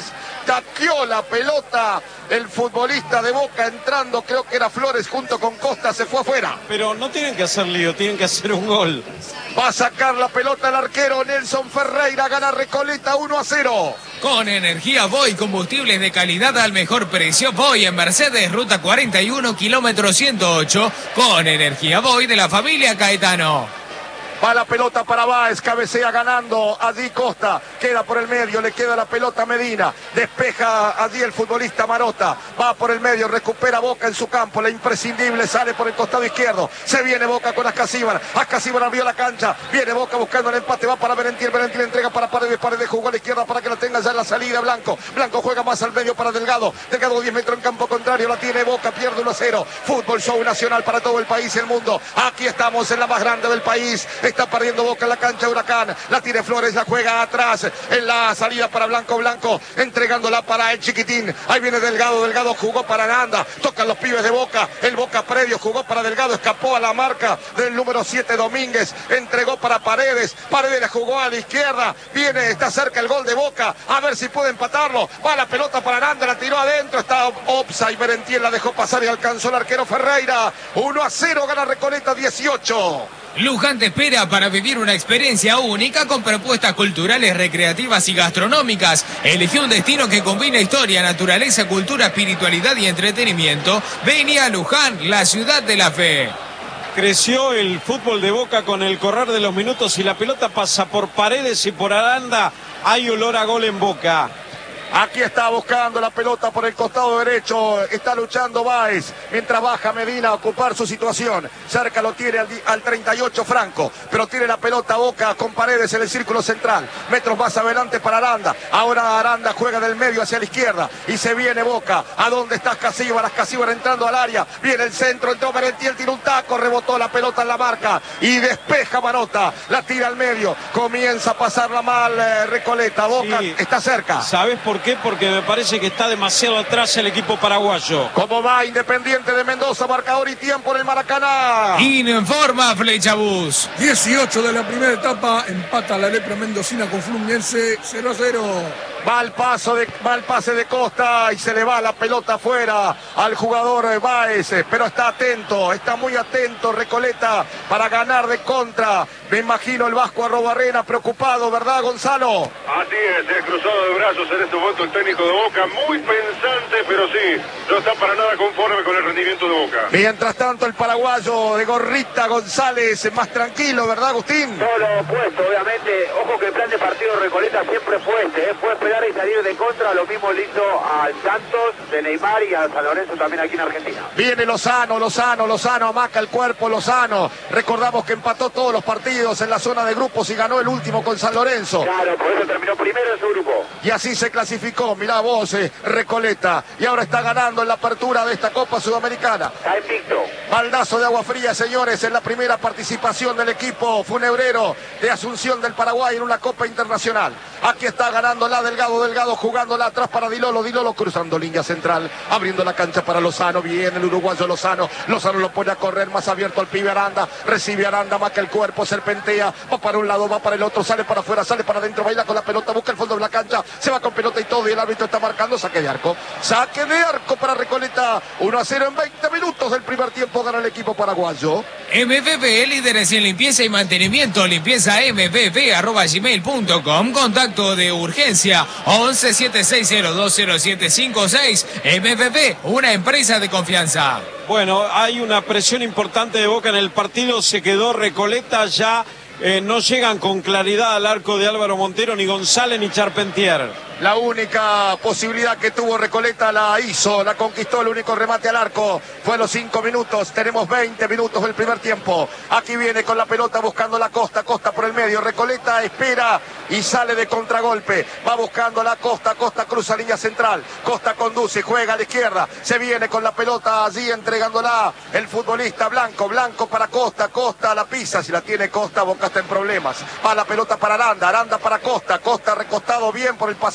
taqueó la pelota el futbolista de Boca entrando, creo que era Flores junto con Costa, se fue afuera. Pero no tienen que hacer lío, tienen que hacer un gol. Va a sacar la pelota el arquero Nelson Ferreira, gana Recoleta uno a cero. Con energía Voy, combustibles de calidad al mejor precio. Voy en Mercedes, ruta cuarenta y uno, kilómetro ciento ocho. Con energía Voy de la familia Caetano. Va la pelota para Báez, cabecea ganando allí Costa, queda por el medio, le queda la pelota a Medina, despeja allí el futbolista Marota, va por el medio, recupera Boca en su campo, la imprescindible sale por el costado izquierdo, se viene Boca con Ascasíbar, Ascasíbar abrió la cancha, viene Boca buscando el empate, va para Berentiel, Berentiel entrega para Paredes, Paredes jugó a la izquierda para que la tenga ya en la salida Blanco, Blanco juega más al medio para Delgado, Delgado diez metros en campo contrario, la tiene Boca, pierde uno a cero, fútbol show nacional para todo el país y el mundo, aquí estamos en la más grande del país. Está perdiendo Boca en la cancha Huracán. La tiene Flores, la juega atrás. En la salida para Blanco, Blanco. Entregándola para el chiquitín. Ahí viene Delgado. Delgado jugó para Aranda. Tocan los pibes de Boca. El Boca previo jugó para Delgado. Escapó a la marca del número siete Domínguez. Entregó para Paredes. Paredes la jugó a la izquierda. Viene, está cerca el gol de Boca. A ver si puede empatarlo. Va la pelota para Aranda. La tiró adentro. Está Opsa y Berentiel la dejó pasar y alcanzó el arquero Ferreira. uno a cero gana Recoleta dieciocho. Luján te espera para vivir una experiencia única con propuestas culturales, recreativas y gastronómicas. Elegí un destino que combina historia, naturaleza, cultura, espiritualidad y entretenimiento. Vení a Luján, la ciudad de la fe. Creció el fútbol de Boca con el correr de los minutos y la pelota pasa por Paredes y por Aranda. Hay olor a gol en Boca. Aquí está buscando la pelota por el costado derecho, está luchando Báez, mientras baja Medina a ocupar su situación. Cerca lo tiene al, al treinta y ocho Franco, pero tiene la pelota Boca con Paredes en el círculo central. Metros más adelante para Aranda, ahora Aranda juega del medio hacia la izquierda y se viene Boca. ¿A dónde está Ascasíbar? Ascasíbar entrando al área, viene el centro, entró Berentiel, tira un taco, rebotó la pelota en la marca y despeja Marota, la tira al medio, comienza a pasarla mal eh, Recoleta. Boca sí. Está cerca. ¿Sabes por qué? Porque me parece que está demasiado atrás el equipo paraguayo. ¿Cómo va Independiente de Mendoza? Marcador y tiempo en el Maracaná. Informa Flechabús. dieciocho de la primera etapa, empata la lepra mendocina con Fluminense cero a cero. Va al, paso de, va al pase de Costa y se le va la pelota afuera al jugador Báez, pero está atento, está muy atento Recoleta para ganar de contra. Me imagino el Vasco Arrobarrena preocupado, ¿verdad, Gonzalo? Así es, eh, cruzado de brazos en este momento el técnico de Boca, muy pensante, pero sí, no está para nada conforme con el rendimiento de Boca. Mientras tanto el paraguayo de gorrita González más tranquilo, ¿verdad, Agustín? Todo lo opuesto, obviamente. Ojo que el plan de partido Recoleta siempre fue este, ¿eh? Fue esperar y salir de contra. Lo mismo le hizo al Santos de Neymar y a San Lorenzo también aquí en Argentina. Viene Lozano, Lozano, Lozano, amaca el cuerpo Lozano. Recordamos que empató todos los partidos en la zona de grupos y ganó el último con San Lorenzo. Claro, por eso terminó primero en su grupo. Y así se clasificó, mirá vos, eh, Recoleta. Y ahora está ganando en la apertura de esta Copa Sudamericana. Está invicto. Baldazo de agua fría, señores, en la primera participación del equipo funebrero de Asunción del Paraguay en una Copa Internacional. Aquí está ganando la Delgado, Delgado jugándola atrás para Dilolo, Dilolo cruzando línea central, abriendo la cancha para Lozano, viene el uruguayo Lozano, Lozano lo pone a correr más abierto al pibe Aranda, recibe Aranda, marca el cuerpo, serpentea, va para un lado, va para el otro, sale para afuera, sale para adentro, baila con la pelota, busca el fondo de la cancha, se va con pelota y todo y el árbitro está marcando saque de arco, saque de arco para Recoleta, uno a cero en veinte minutos del primer tiempo gana el equipo paraguayo. M V P, líderes en limpieza y mantenimiento, limpieza m v p arroba gmail punto com, contacto de urgencia once siete seis cero dos cero siete cinco seis. M V P, una empresa de confianza. Bueno, hay una presión importante de Boca en el partido, se quedó Recoleta, ya eh, no llegan con claridad al arco de Álvaro Montero, ni González ni Charpentier. La única posibilidad que tuvo Recoleta la hizo, la conquistó, el único remate al arco fue a los cinco minutos, tenemos veinte minutos del primer tiempo. Aquí viene con la pelota buscando la Costa, Costa por el medio, Recoleta espera y sale de contragolpe, va buscando la Costa, Costa cruza línea central, Costa conduce, juega a la izquierda, se viene con la pelota allí entregándola el futbolista Blanco, Blanco para Costa, Costa la pisa, si la tiene Costa, Boca está en problemas, va la pelota para Aranda, Aranda para Costa, Costa recostado bien por el pasillo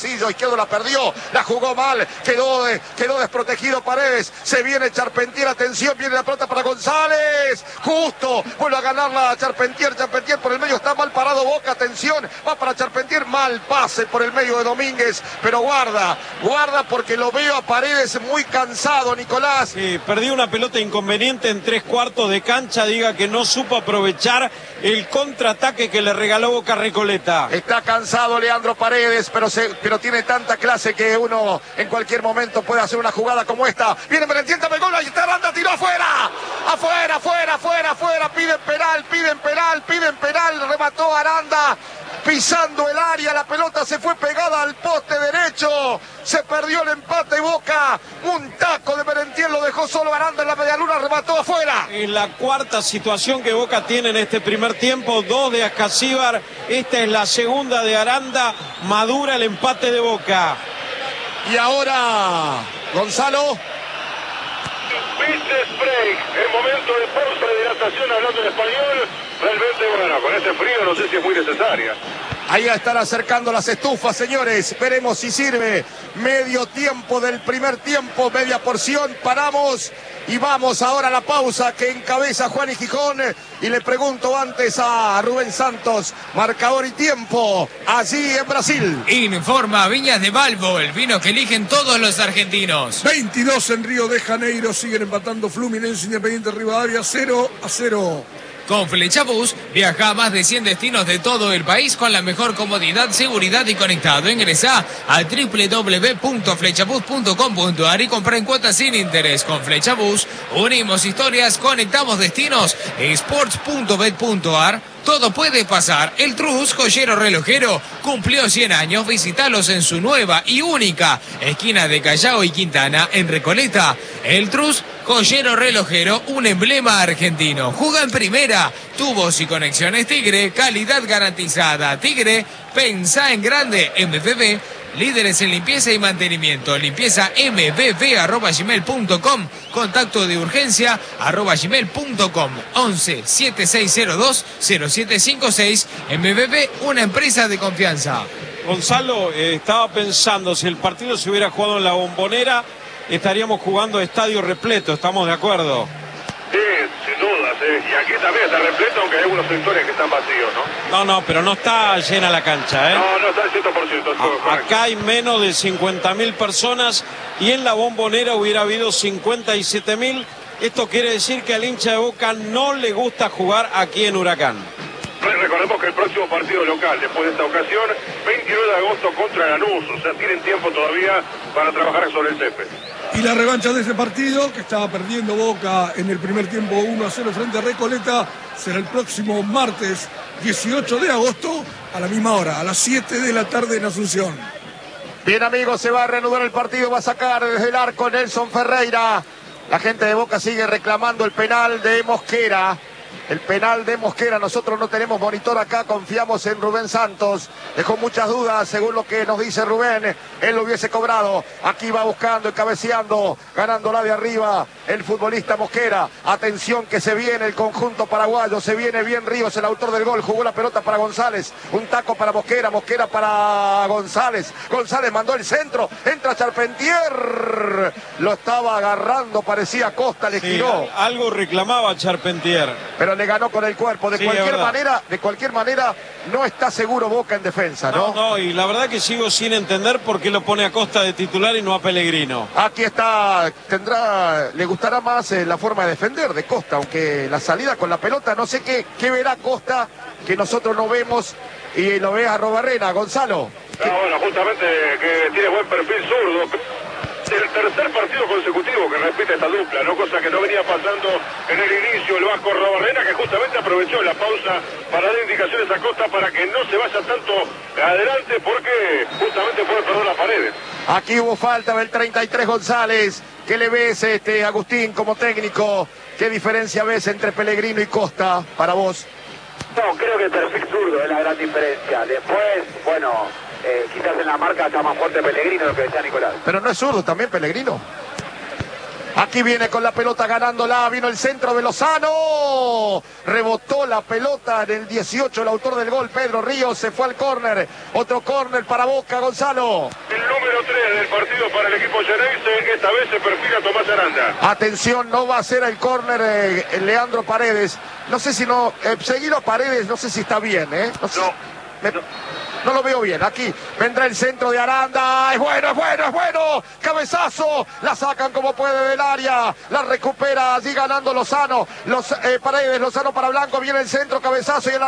Castillo, izquierdo la perdió, la jugó mal, quedó, quedó desprotegido Paredes, se viene Charpentier, atención, viene la pelota para González, justo, vuelve a ganarla Charpentier, Charpentier por el medio, está mal parado Boca, atención, va para Charpentier, mal pase por el medio de Domínguez, pero guarda, guarda porque lo veo a Paredes muy cansado, Nicolás. Sí, perdió una pelota inconveniente en tres cuartos de cancha, diga que no supo aprovechar el contraataque que le regaló Boca Recoleta. Está cansado Leandro Paredes, pero, se, pero tiene tanta clase que uno en cualquier momento puede hacer una jugada como esta. Viene Merentiel, el gol, ahí está Aranda, tiró afuera, afuera, afuera, afuera, afuera, piden penal, piden penal, piden penal, remató Aranda, pisando el área, la pelota se fue pegada al poste derecho, se perdió el empate y Boca, un taco de Merentiel, lo dejó solo Aranda en la medialuna, remató afuera. En la cuarta situación que Boca tiene en este primer tiempo, dos de Ascasíbar, esta es la segunda de Aranda, madura el empate de Boca. Y ahora, Gonzalo. Business break, el momento de pausa de hidratación hablando en español, realmente bueno, con este frío no sé si es muy necesaria. Ahí están acercando las estufas, señores, veremos si sirve. Medio tiempo del primer tiempo, media porción, paramos y vamos ahora a la pausa que encabeza Juan y Gijón. Y le pregunto antes a Rubén Santos, marcador y tiempo, allí en Brasil. Informa Viñas de Balbo, el vino que eligen todos los argentinos. veintidós en Río de Janeiro, siguen empatando Fluminense, Independiente Rivadavia, cero a cero. Con Flechabús, viaja a más de cien destinos de todo el país con la mejor comodidad, seguridad y conectado. Ingresá a doble u doble u doble u punto flechabús punto com punto a r y compra en cuotas sin interés. Con Flechabús, unimos historias, conectamos destinos. sports punto bet punto a r. Todo puede pasar. El Trus, joyero relojero, cumplió cien años. Visítalos en su nueva y única esquina de Callao y Quintana, en Recoleta. El Trus, joyero relojero, un emblema argentino. Juega en primera. Tubos y conexiones Tigre, calidad garantizada. Tigre, pensá en grande. M V B, líderes en limpieza y mantenimiento. Limpieza m v b arroba gmail punto com. Contacto de urgencia arroba gmail punto com. once setenta y seis cero dos cero siete cinco seis. M V B, una empresa de confianza. Gonzalo, eh, estaba pensando, si el partido se hubiera jugado en la Bombonera, estaríamos jugando a estadio repleto, ¿estamos de acuerdo? Sí, sin dudas, eh. Y aquí también está repleto, aunque hay algunos sectores que están vacíos, ¿no? No, no, pero no está llena la cancha, ¿eh? No, no está al cien por ciento. A, acá hay menos de cincuenta mil personas y en la Bombonera hubiera habido cincuenta y siete mil. Esto quiere decir que al hincha de Boca no le gusta jugar aquí en Huracán. Recordemos que el próximo partido local, después de esta ocasión, veintinueve de agosto contra Lanús, o sea, tienen tiempo todavía para trabajar sobre el césped. Y la revancha de ese partido, que estaba perdiendo Boca en el primer tiempo uno a cero frente a Recoleta, será el próximo martes dieciocho de agosto a la misma hora, a las siete de la tarde en Asunción. Bien, amigos, se va a reanudar el partido, va a sacar desde el arco Nelson Ferreira. La gente de Boca sigue reclamando el penal de Mosquera. El penal de Mosquera, nosotros no tenemos monitor acá, confiamos en Rubén Santos. Dejó muchas dudas, según lo que nos dice Rubén, él lo hubiese cobrado. Aquí va buscando y cabeceando, ganándola de arriba el futbolista Mosquera. Atención que se viene el conjunto paraguayo, se viene bien Ríos, el autor del gol, jugó la pelota para González. Un taco para Mosquera, Mosquera para González. González mandó el centro, entra Charpentier. Lo estaba agarrando, parecía Costa, le Sí, giró. algo reclamaba Charpentier. Pero le ganó con el cuerpo. De Sí, cualquier es manera, de cualquier manera, no está seguro Boca en defensa, ¿no? No, no, y la verdad que sigo sin entender por qué lo pone a Costa de titular y no a Pellegrino. Aquí está, tendrá, le gustará más eh, la forma de defender de Costa, aunque la salida con la pelota, no sé qué, qué verá Costa que nosotros no vemos y lo ve a Robarrena, Gonzalo. No, bueno, justamente que tiene buen perfil zurdo. El tercer partido consecutivo que repite esta dupla, ¿no? Cosa que no venía pasando en el inicio el Vasco Robarrena, que justamente aprovechó la pausa para dar indicaciones a Costa para que no se vaya tanto adelante porque justamente puede perder las paredes. Aquí hubo falta del treinta y tres González. ¿Qué le ves, este, Agustín, como técnico? ¿Qué diferencia ves entre Pellegrino y Costa para vos? No, creo que el perfil zurdo es la gran diferencia. Después, bueno, eh, quizás en la marca está más fuerte Pellegrino, lo que decía Nicolás. Pero no es zurdo también Pellegrino. Aquí viene con la pelota ganándola, vino el centro de Lozano, rebotó la pelota en el dieciocho, el autor del gol, Pedro Ríos, se fue al córner, otro córner para Boca, Gonzalo. El número tres del partido para el equipo Xeneize, esta vez se perfila Tomás Aranda. Atención, no va a ser el córner eh, Leandro Paredes, no sé si no, eh, seguir a Paredes, no sé si está bien, ¿eh? No, sé, no, me, no. no lo veo bien, aquí vendrá el centro de Aranda, es bueno, es bueno, es bueno, cabezazo, la sacan como puede del área, la recupera allí ganando Lozano, Los, eh, Paredes, Lozano para Blanco, viene el centro, cabezazo y el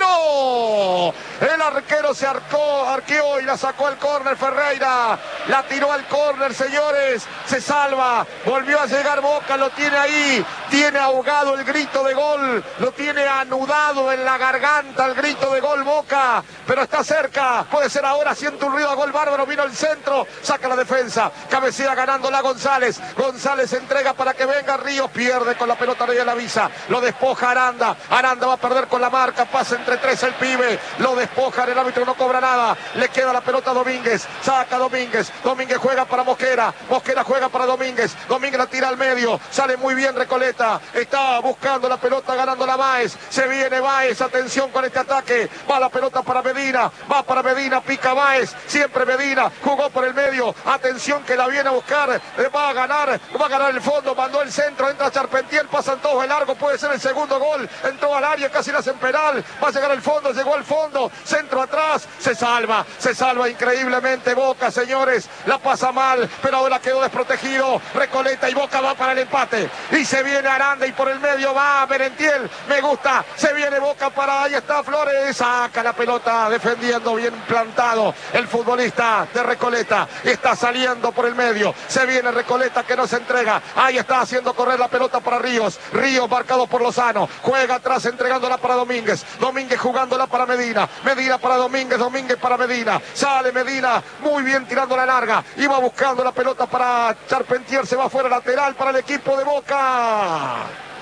arquero, el arquero se arcó, arqueó y la sacó al córner Ferreira, la tiró al córner, señores, se salva, volvió a llegar Boca, lo tiene ahí, tiene ahogado el grito de gol, lo tiene anudado en la garganta el grito de gol Boca, pero está cerca. Puede ser ahora, siente un ruido a gol bárbaro, vino el centro, saca la defensa, cabecea ganándola González, González entrega para que venga Ríos, pierde con la pelota de la visa, lo despoja Aranda, Aranda va a perder con la marca, pasa entre tres el pibe, lo despoja, el árbitro no cobra nada, le queda la pelota a Domínguez, saca Domínguez, Domínguez juega para Mosquera, Mosquera juega para Domínguez, Domínguez la tira al medio, sale muy bien Recoleta, está buscando la pelota ganando la Báez, se viene Báez, atención con este ataque, va la pelota para Medina, va para Medina, pica Báez, siempre Medina, jugó por el medio, atención que la viene a buscar, va a ganar, va a ganar el fondo, mandó el centro, entra Charpentier, pasan todos de largo, puede ser el segundo gol, entró al área, casi le hacen penal, va a llegar el fondo, llegó al fondo, centro atrás, se salva, se salva increíblemente Boca, señores, la pasa mal, pero ahora quedó desprotegido, Recoleta y Boca va para el empate, y se viene Aranda y por el medio va Merentiel, me gusta, se viene Boca para, ahí está Flores, saca la pelota, defendiendo bien plantado el futbolista de Recoleta, está saliendo por el medio, se viene Recoleta que no se entrega, ahí está haciendo correr la pelota para Ríos, Ríos marcado por Lozano, juega atrás entregándola para Domínguez, Domínguez jugándola para Medina, Medina para Domínguez, Domínguez para Medina, sale Medina, muy bien tirando la larga, iba buscando la pelota para Charpentier, se va fuera lateral para el equipo de Boca.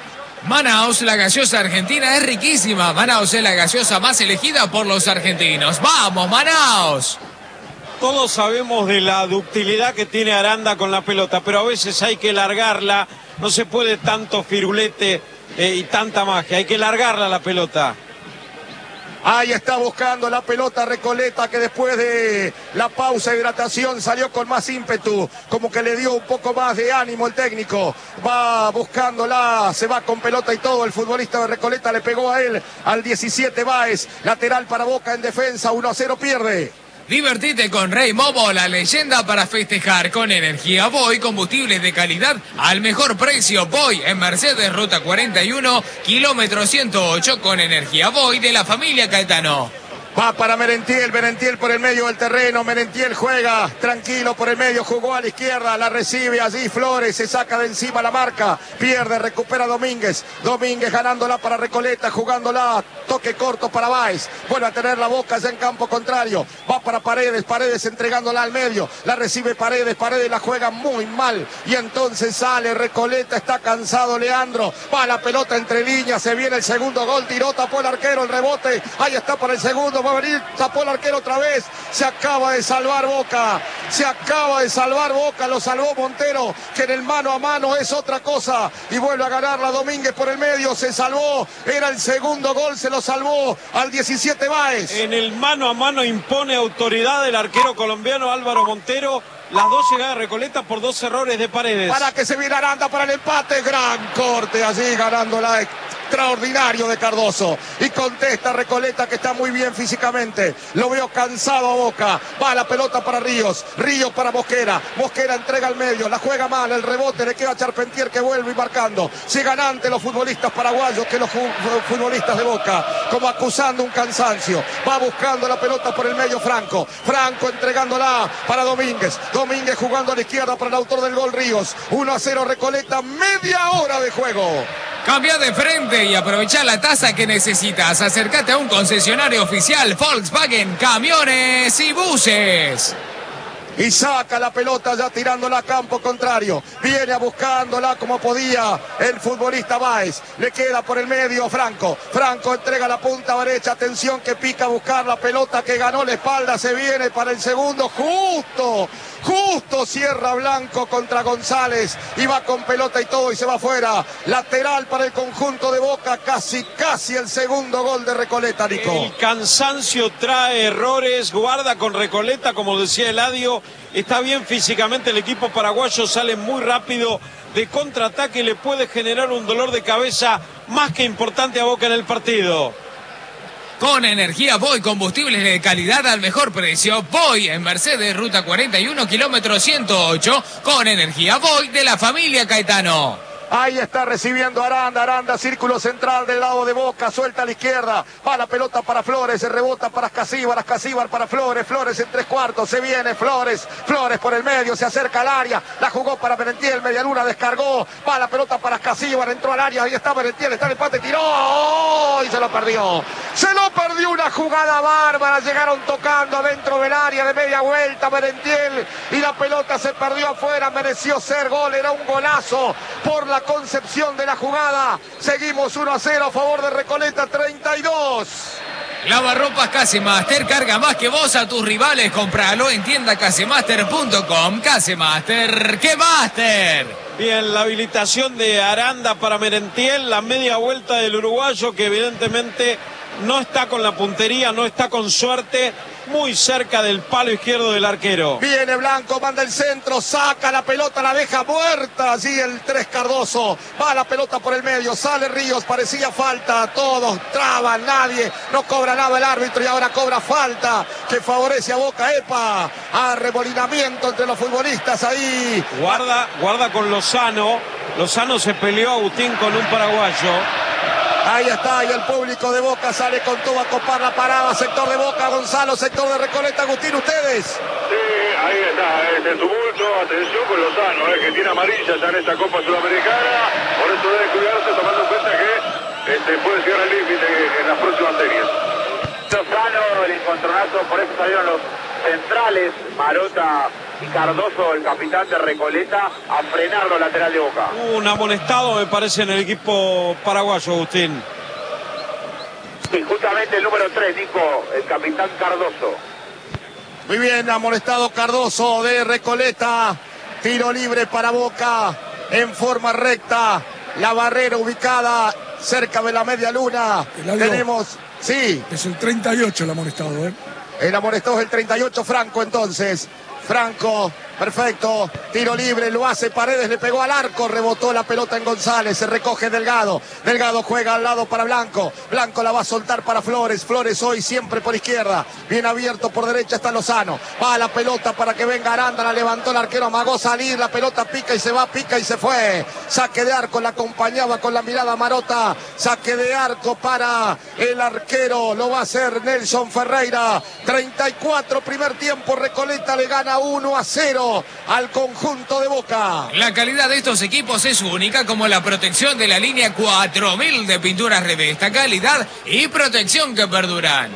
Manaos, la gaseosa argentina es riquísima. Manaos es la gaseosa más elegida por los argentinos. ¡Vamos, Manaos! Todos sabemos de la ductilidad que tiene Aranda con la pelota, pero a veces hay que largarla. No se puede tanto firulete eh, y tanta magia. Hay que largarla la pelota. Ahí está buscando la pelota Recoleta, que después de la pausa de hidratación salió con más ímpetu, como que le dio un poco más de ánimo el técnico, va buscándola, se va con pelota y todo, el futbolista de Recoleta le pegó a él, al diecisiete Báez, lateral para Boca en defensa, uno a cero pierde. Divertite con Rey Mobo, la leyenda para festejar con energía Voy, combustibles de calidad al mejor precio. Voy en Mercedes, ruta cuarenta y uno, kilómetro ciento ocho, con energía Voy de la familia Caetano. Va para Merentiel, Merentiel por el medio del terreno, Merentiel juega tranquilo por el medio, jugó a la izquierda, la recibe allí Flores, se saca de encima la marca, pierde, recupera Domínguez, Domínguez ganándola para Recoleta, jugándola, toque corto para Báez, vuelve a tener la Boca ya en campo contrario, va para Paredes, Paredes entregándola al medio, la recibe Paredes, Paredes la juega muy mal, y entonces sale Recoleta, está cansado Leandro, va la pelota entre líneas, se viene el segundo gol, tiró, tapó el arquero, el rebote, ahí está para el segundo, va a venir, tapó el arquero otra vez, se acaba de salvar Boca, se acaba de salvar Boca, lo salvó Montero, que en el mano a mano es otra cosa, y vuelve a ganarla Domínguez por el medio, se salvó, era el segundo gol, se lo salvó al diecisiete Báez. En el mano a mano impone autoridad el arquero colombiano Álvaro Montero, las dos llegadas de Recoleta por dos errores de Paredes. Para que se viene Aranda para el empate, gran corte allí ganándola. Extraordinario de Cardoso, y contesta Recoleta, que está muy bien físicamente, lo veo cansado a Boca, va la pelota para Ríos, Ríos para Mosquera, Mosquera entrega al medio, la juega mal, el rebote le queda a Charpentier, que vuelve y marcando, sigan ante los futbolistas paraguayos que los futbolistas de Boca, como acusando un cansancio, va buscando la pelota por el medio Franco, Franco entregándola para Domínguez, Domínguez jugando a la izquierda para el autor del gol Ríos, uno a cero Recoleta, media hora de juego. Cambia de frente y aprovecha la tasa que necesitas. Acércate a un concesionario oficial Volkswagen, camiones y buses. Y saca la pelota ya tirándola a campo contrario. Viene a buscándola como podía el futbolista Báez. Le queda por el medio Franco. Franco entrega la punta derecha. Atención que pica a buscar la pelota que ganó la espalda. Se viene para el segundo. Justo. Justo Auto cierra Blanco contra González y va con pelota y todo y se va afuera. Lateral para el conjunto de Boca, casi, casi el segundo gol de Recoleta, Nico. El cansancio trae errores, guarda con Recoleta, como decía Eladio, está bien físicamente el equipo paraguayo, sale muy rápido de contraataque y le puede generar un dolor de cabeza más que importante a Boca en el partido. Con energía Voy, combustibles de calidad al mejor precio. Voy en Mercedes, ruta cuarenta y uno, kilómetro ciento ocho. Con energía Voy de la familia Caetano. Ahí está recibiendo Aranda, Aranda, círculo central del lado de Boca, suelta a la izquierda, va la pelota para Flores, se rebota para Casíbar, Casíbar para Flores, Flores en tres cuartos, se viene Flores, Flores por el medio, se acerca al área, la jugó para Merentiel, Medialuna descargó, va la pelota para Casíbar, entró al área, ahí está Merentiel, está el empate, tiró, ¡oh! Y se lo perdió, se lo perdió, una jugada bárbara, llegaron tocando adentro del área de media vuelta Merentiel y la pelota se perdió afuera, mereció ser gol, era un golazo por la concepción de la jugada. Seguimos uno a cero a favor de Recoleta, treinta y dos. Lavarropas Casemaster, carga más que vos a tus rivales, compralo en tienda casemaster punto com. Casemaster, ¡qué máster! Bien, la habilitación de Aranda para Merentiel, la media vuelta del uruguayo que evidentemente no está con la puntería, no está con suerte, muy cerca del palo izquierdo del arquero. Viene Blanco, manda el centro, saca la pelota, la deja muerta, allí el tres Cardoso, va la pelota por el medio, sale Ríos, parecía falta, todos traban, nadie, no cobra nada el árbitro y ahora cobra falta que favorece a Boca, epa, arremolinamiento entre los futbolistas ahí. Guarda, guarda con Lozano, Lozano se peleó Agustín con un paraguayo. Ahí está, y el público de Boca sale con todo a copar la parada, sector de Boca, Gonzalo, sector de Recoleta, Agustín, ¿ustedes? Sí, ahí está, este tumulto, atención con Lozano, eh, que tiene amarilla ya en esta Copa Sudamericana, por eso debe cuidarse tomando en cuenta que este, puede llegar al límite en las próximas series. Lozano, el encontronazo, por eso salieron los centrales, Marota y Cardoso, el capitán de Recoleta, a frenarlo lateral de Boca. Un amonestado me parece en el equipo paraguayo, Agustín. Sí, justamente el número tres, Nico, el capitán Cardoso. Muy bien, amonestado Cardoso de Recoleta, tiro libre para Boca, en forma recta, la barrera ubicada cerca de la media luna. Tenemos, sí. Es el treinta y ocho el amonestado, ¿eh? El amonestado es el treinta y ocho, Franco entonces. Franco, perfecto, tiro libre, lo hace Paredes, le pegó al arco, rebotó la pelota en González, se recoge Delgado, Delgado juega al lado para Blanco, Blanco la va a soltar para Flores, Flores hoy siempre por izquierda, bien abierto por derecha está Lozano, va la pelota para que venga Aranda, la levantó el arquero, amagó salir, la pelota pica y se va, pica y se fue, saque de arco, la acompañaba con la mirada Marota, saque de arco para el arquero, lo va a hacer Nelson Ferreira, treinta y cuatro, primer tiempo, Recoleta le gana uno a cero al conjunto de Boca. La calidad de estos equipos es única, como la protección de la línea cuatro mil de pinturas Revesta, calidad y protección que perduran.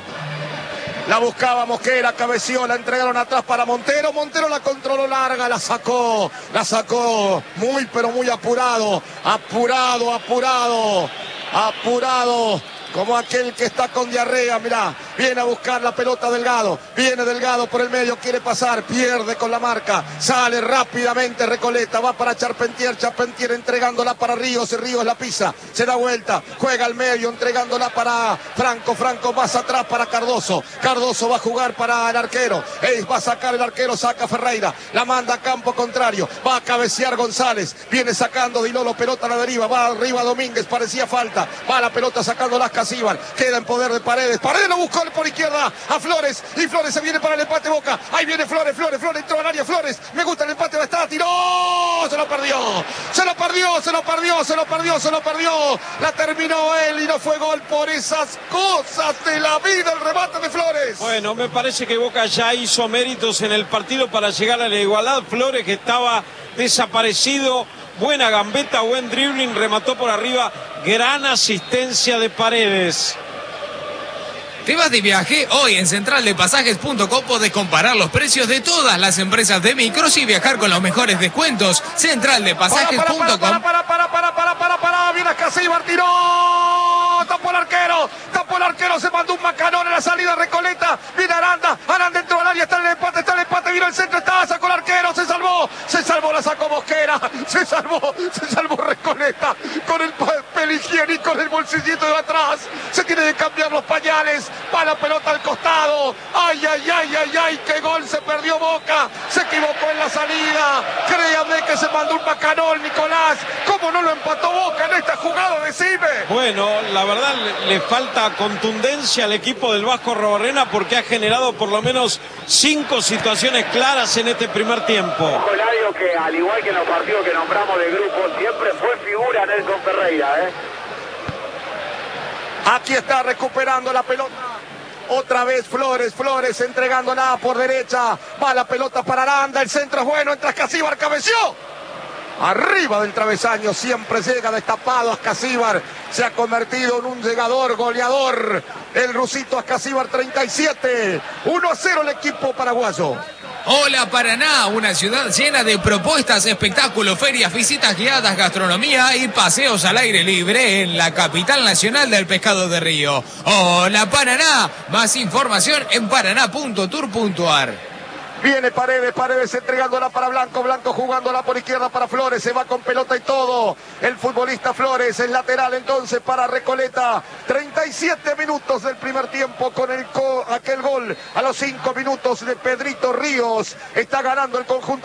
La buscaba Mosquera, cabeció, la entregaron atrás para Montero, Montero la controló larga, la sacó, la sacó, muy pero muy apurado, apurado, apurado, apurado. Como aquel que está con diarrea, mirá, viene a buscar la pelota Delgado, viene Delgado por el medio, quiere pasar, pierde con la marca, sale rápidamente Recoleta, va para Charpentier, Charpentier entregándola para Ríos, Ríos la pisa, se da vuelta, juega al medio, entregándola para Franco, Franco más atrás para Cardoso, Cardoso va a jugar para el arquero, Eis va a sacar el arquero, saca Ferreira, la manda a campo contrario, va a cabecear González, viene sacando Dilolo, pelota a la deriva, va arriba Domínguez, parecía falta, va la pelota sacando las Casíbar, queda en poder de Paredes, Paredes lo buscó por izquierda a Flores, y Flores se viene para el empate Boca, ahí viene Flores, Flores, Flores, entró al área Flores, me gusta el empate, va a estar, tiró, se lo perdió, se lo perdió, se lo perdió, se lo perdió, se lo perdió, la terminó él y no fue gol por esas cosas de la vida, el remate de Flores. Bueno, me parece que Boca ya hizo méritos en el partido para llegar a la igualdad, Flores que estaba desaparecido, buena gambeta, buen dribbling, remató por arriba, gran asistencia de Paredes. ¿Te vas de viaje? Hoy en central de pasajes punto com podés comparar los precios de todas las empresas de micros y viajar con los mejores descuentos. central de pasajes punto com. Para, para, para, para, para, para, para, viene Casíbar, tiró, tapó el arquero, tapó el arquero, se mandó un macanón en la salida de Recoleta, viene Aranda, Aranda entró al área, está en el empate, está en el empate, vino el centro, estaba, sacó el arquero, se salvó. salvó, se salvó, la sacó Mosquera, se salvó, se salvó Recoleta, con el papel higiénico en el bolsillito de atrás, se tiene que cambiar los pañales, va la pelota al costado, ay, ay, ay, ay, ay, qué gol se perdió Boca, se equivocó en la salida, créanme que se mandó un bacanol Nicolás, ¿cómo no lo empató Boca en esta jugada? Decime. Bueno, la verdad le, le falta contundencia al equipo del Vasco Arrobarrena porque ha generado por lo menos cinco situaciones claras en este primer tiempo. Ojo, Eladio, que al igual que en los partidos que nombramos de grupo, siempre fue figura Nelson Ferreira, ¿eh? Aquí está recuperando la pelota. Otra vez Flores, Flores entregándola por derecha. Va la pelota para Aranda, el centro es bueno, entra Ascasíbar, cabeció. Arriba del travesaño, siempre llega destapado Ascasíbar. Se ha convertido en un llegador, goleador. El rusito Ascasíbar, treinta y siete. uno a cero el equipo paraguayo. Hola Paraná, una ciudad llena de propuestas, espectáculos, ferias, visitas guiadas, gastronomía y paseos al aire libre en la capital nacional del pescado de río. Hola Paraná, más información en paraná punto tour punto ar. Viene Paredes, Paredes entregándola para Blanco, Blanco jugándola por izquierda para Flores, se va con pelota y todo. El futbolista Flores, el lateral entonces para Recoleta. treinta y siete minutos del primer tiempo con el co aquel gol a los cinco minutos de Pedrito Ríos. Está ganando el conjunto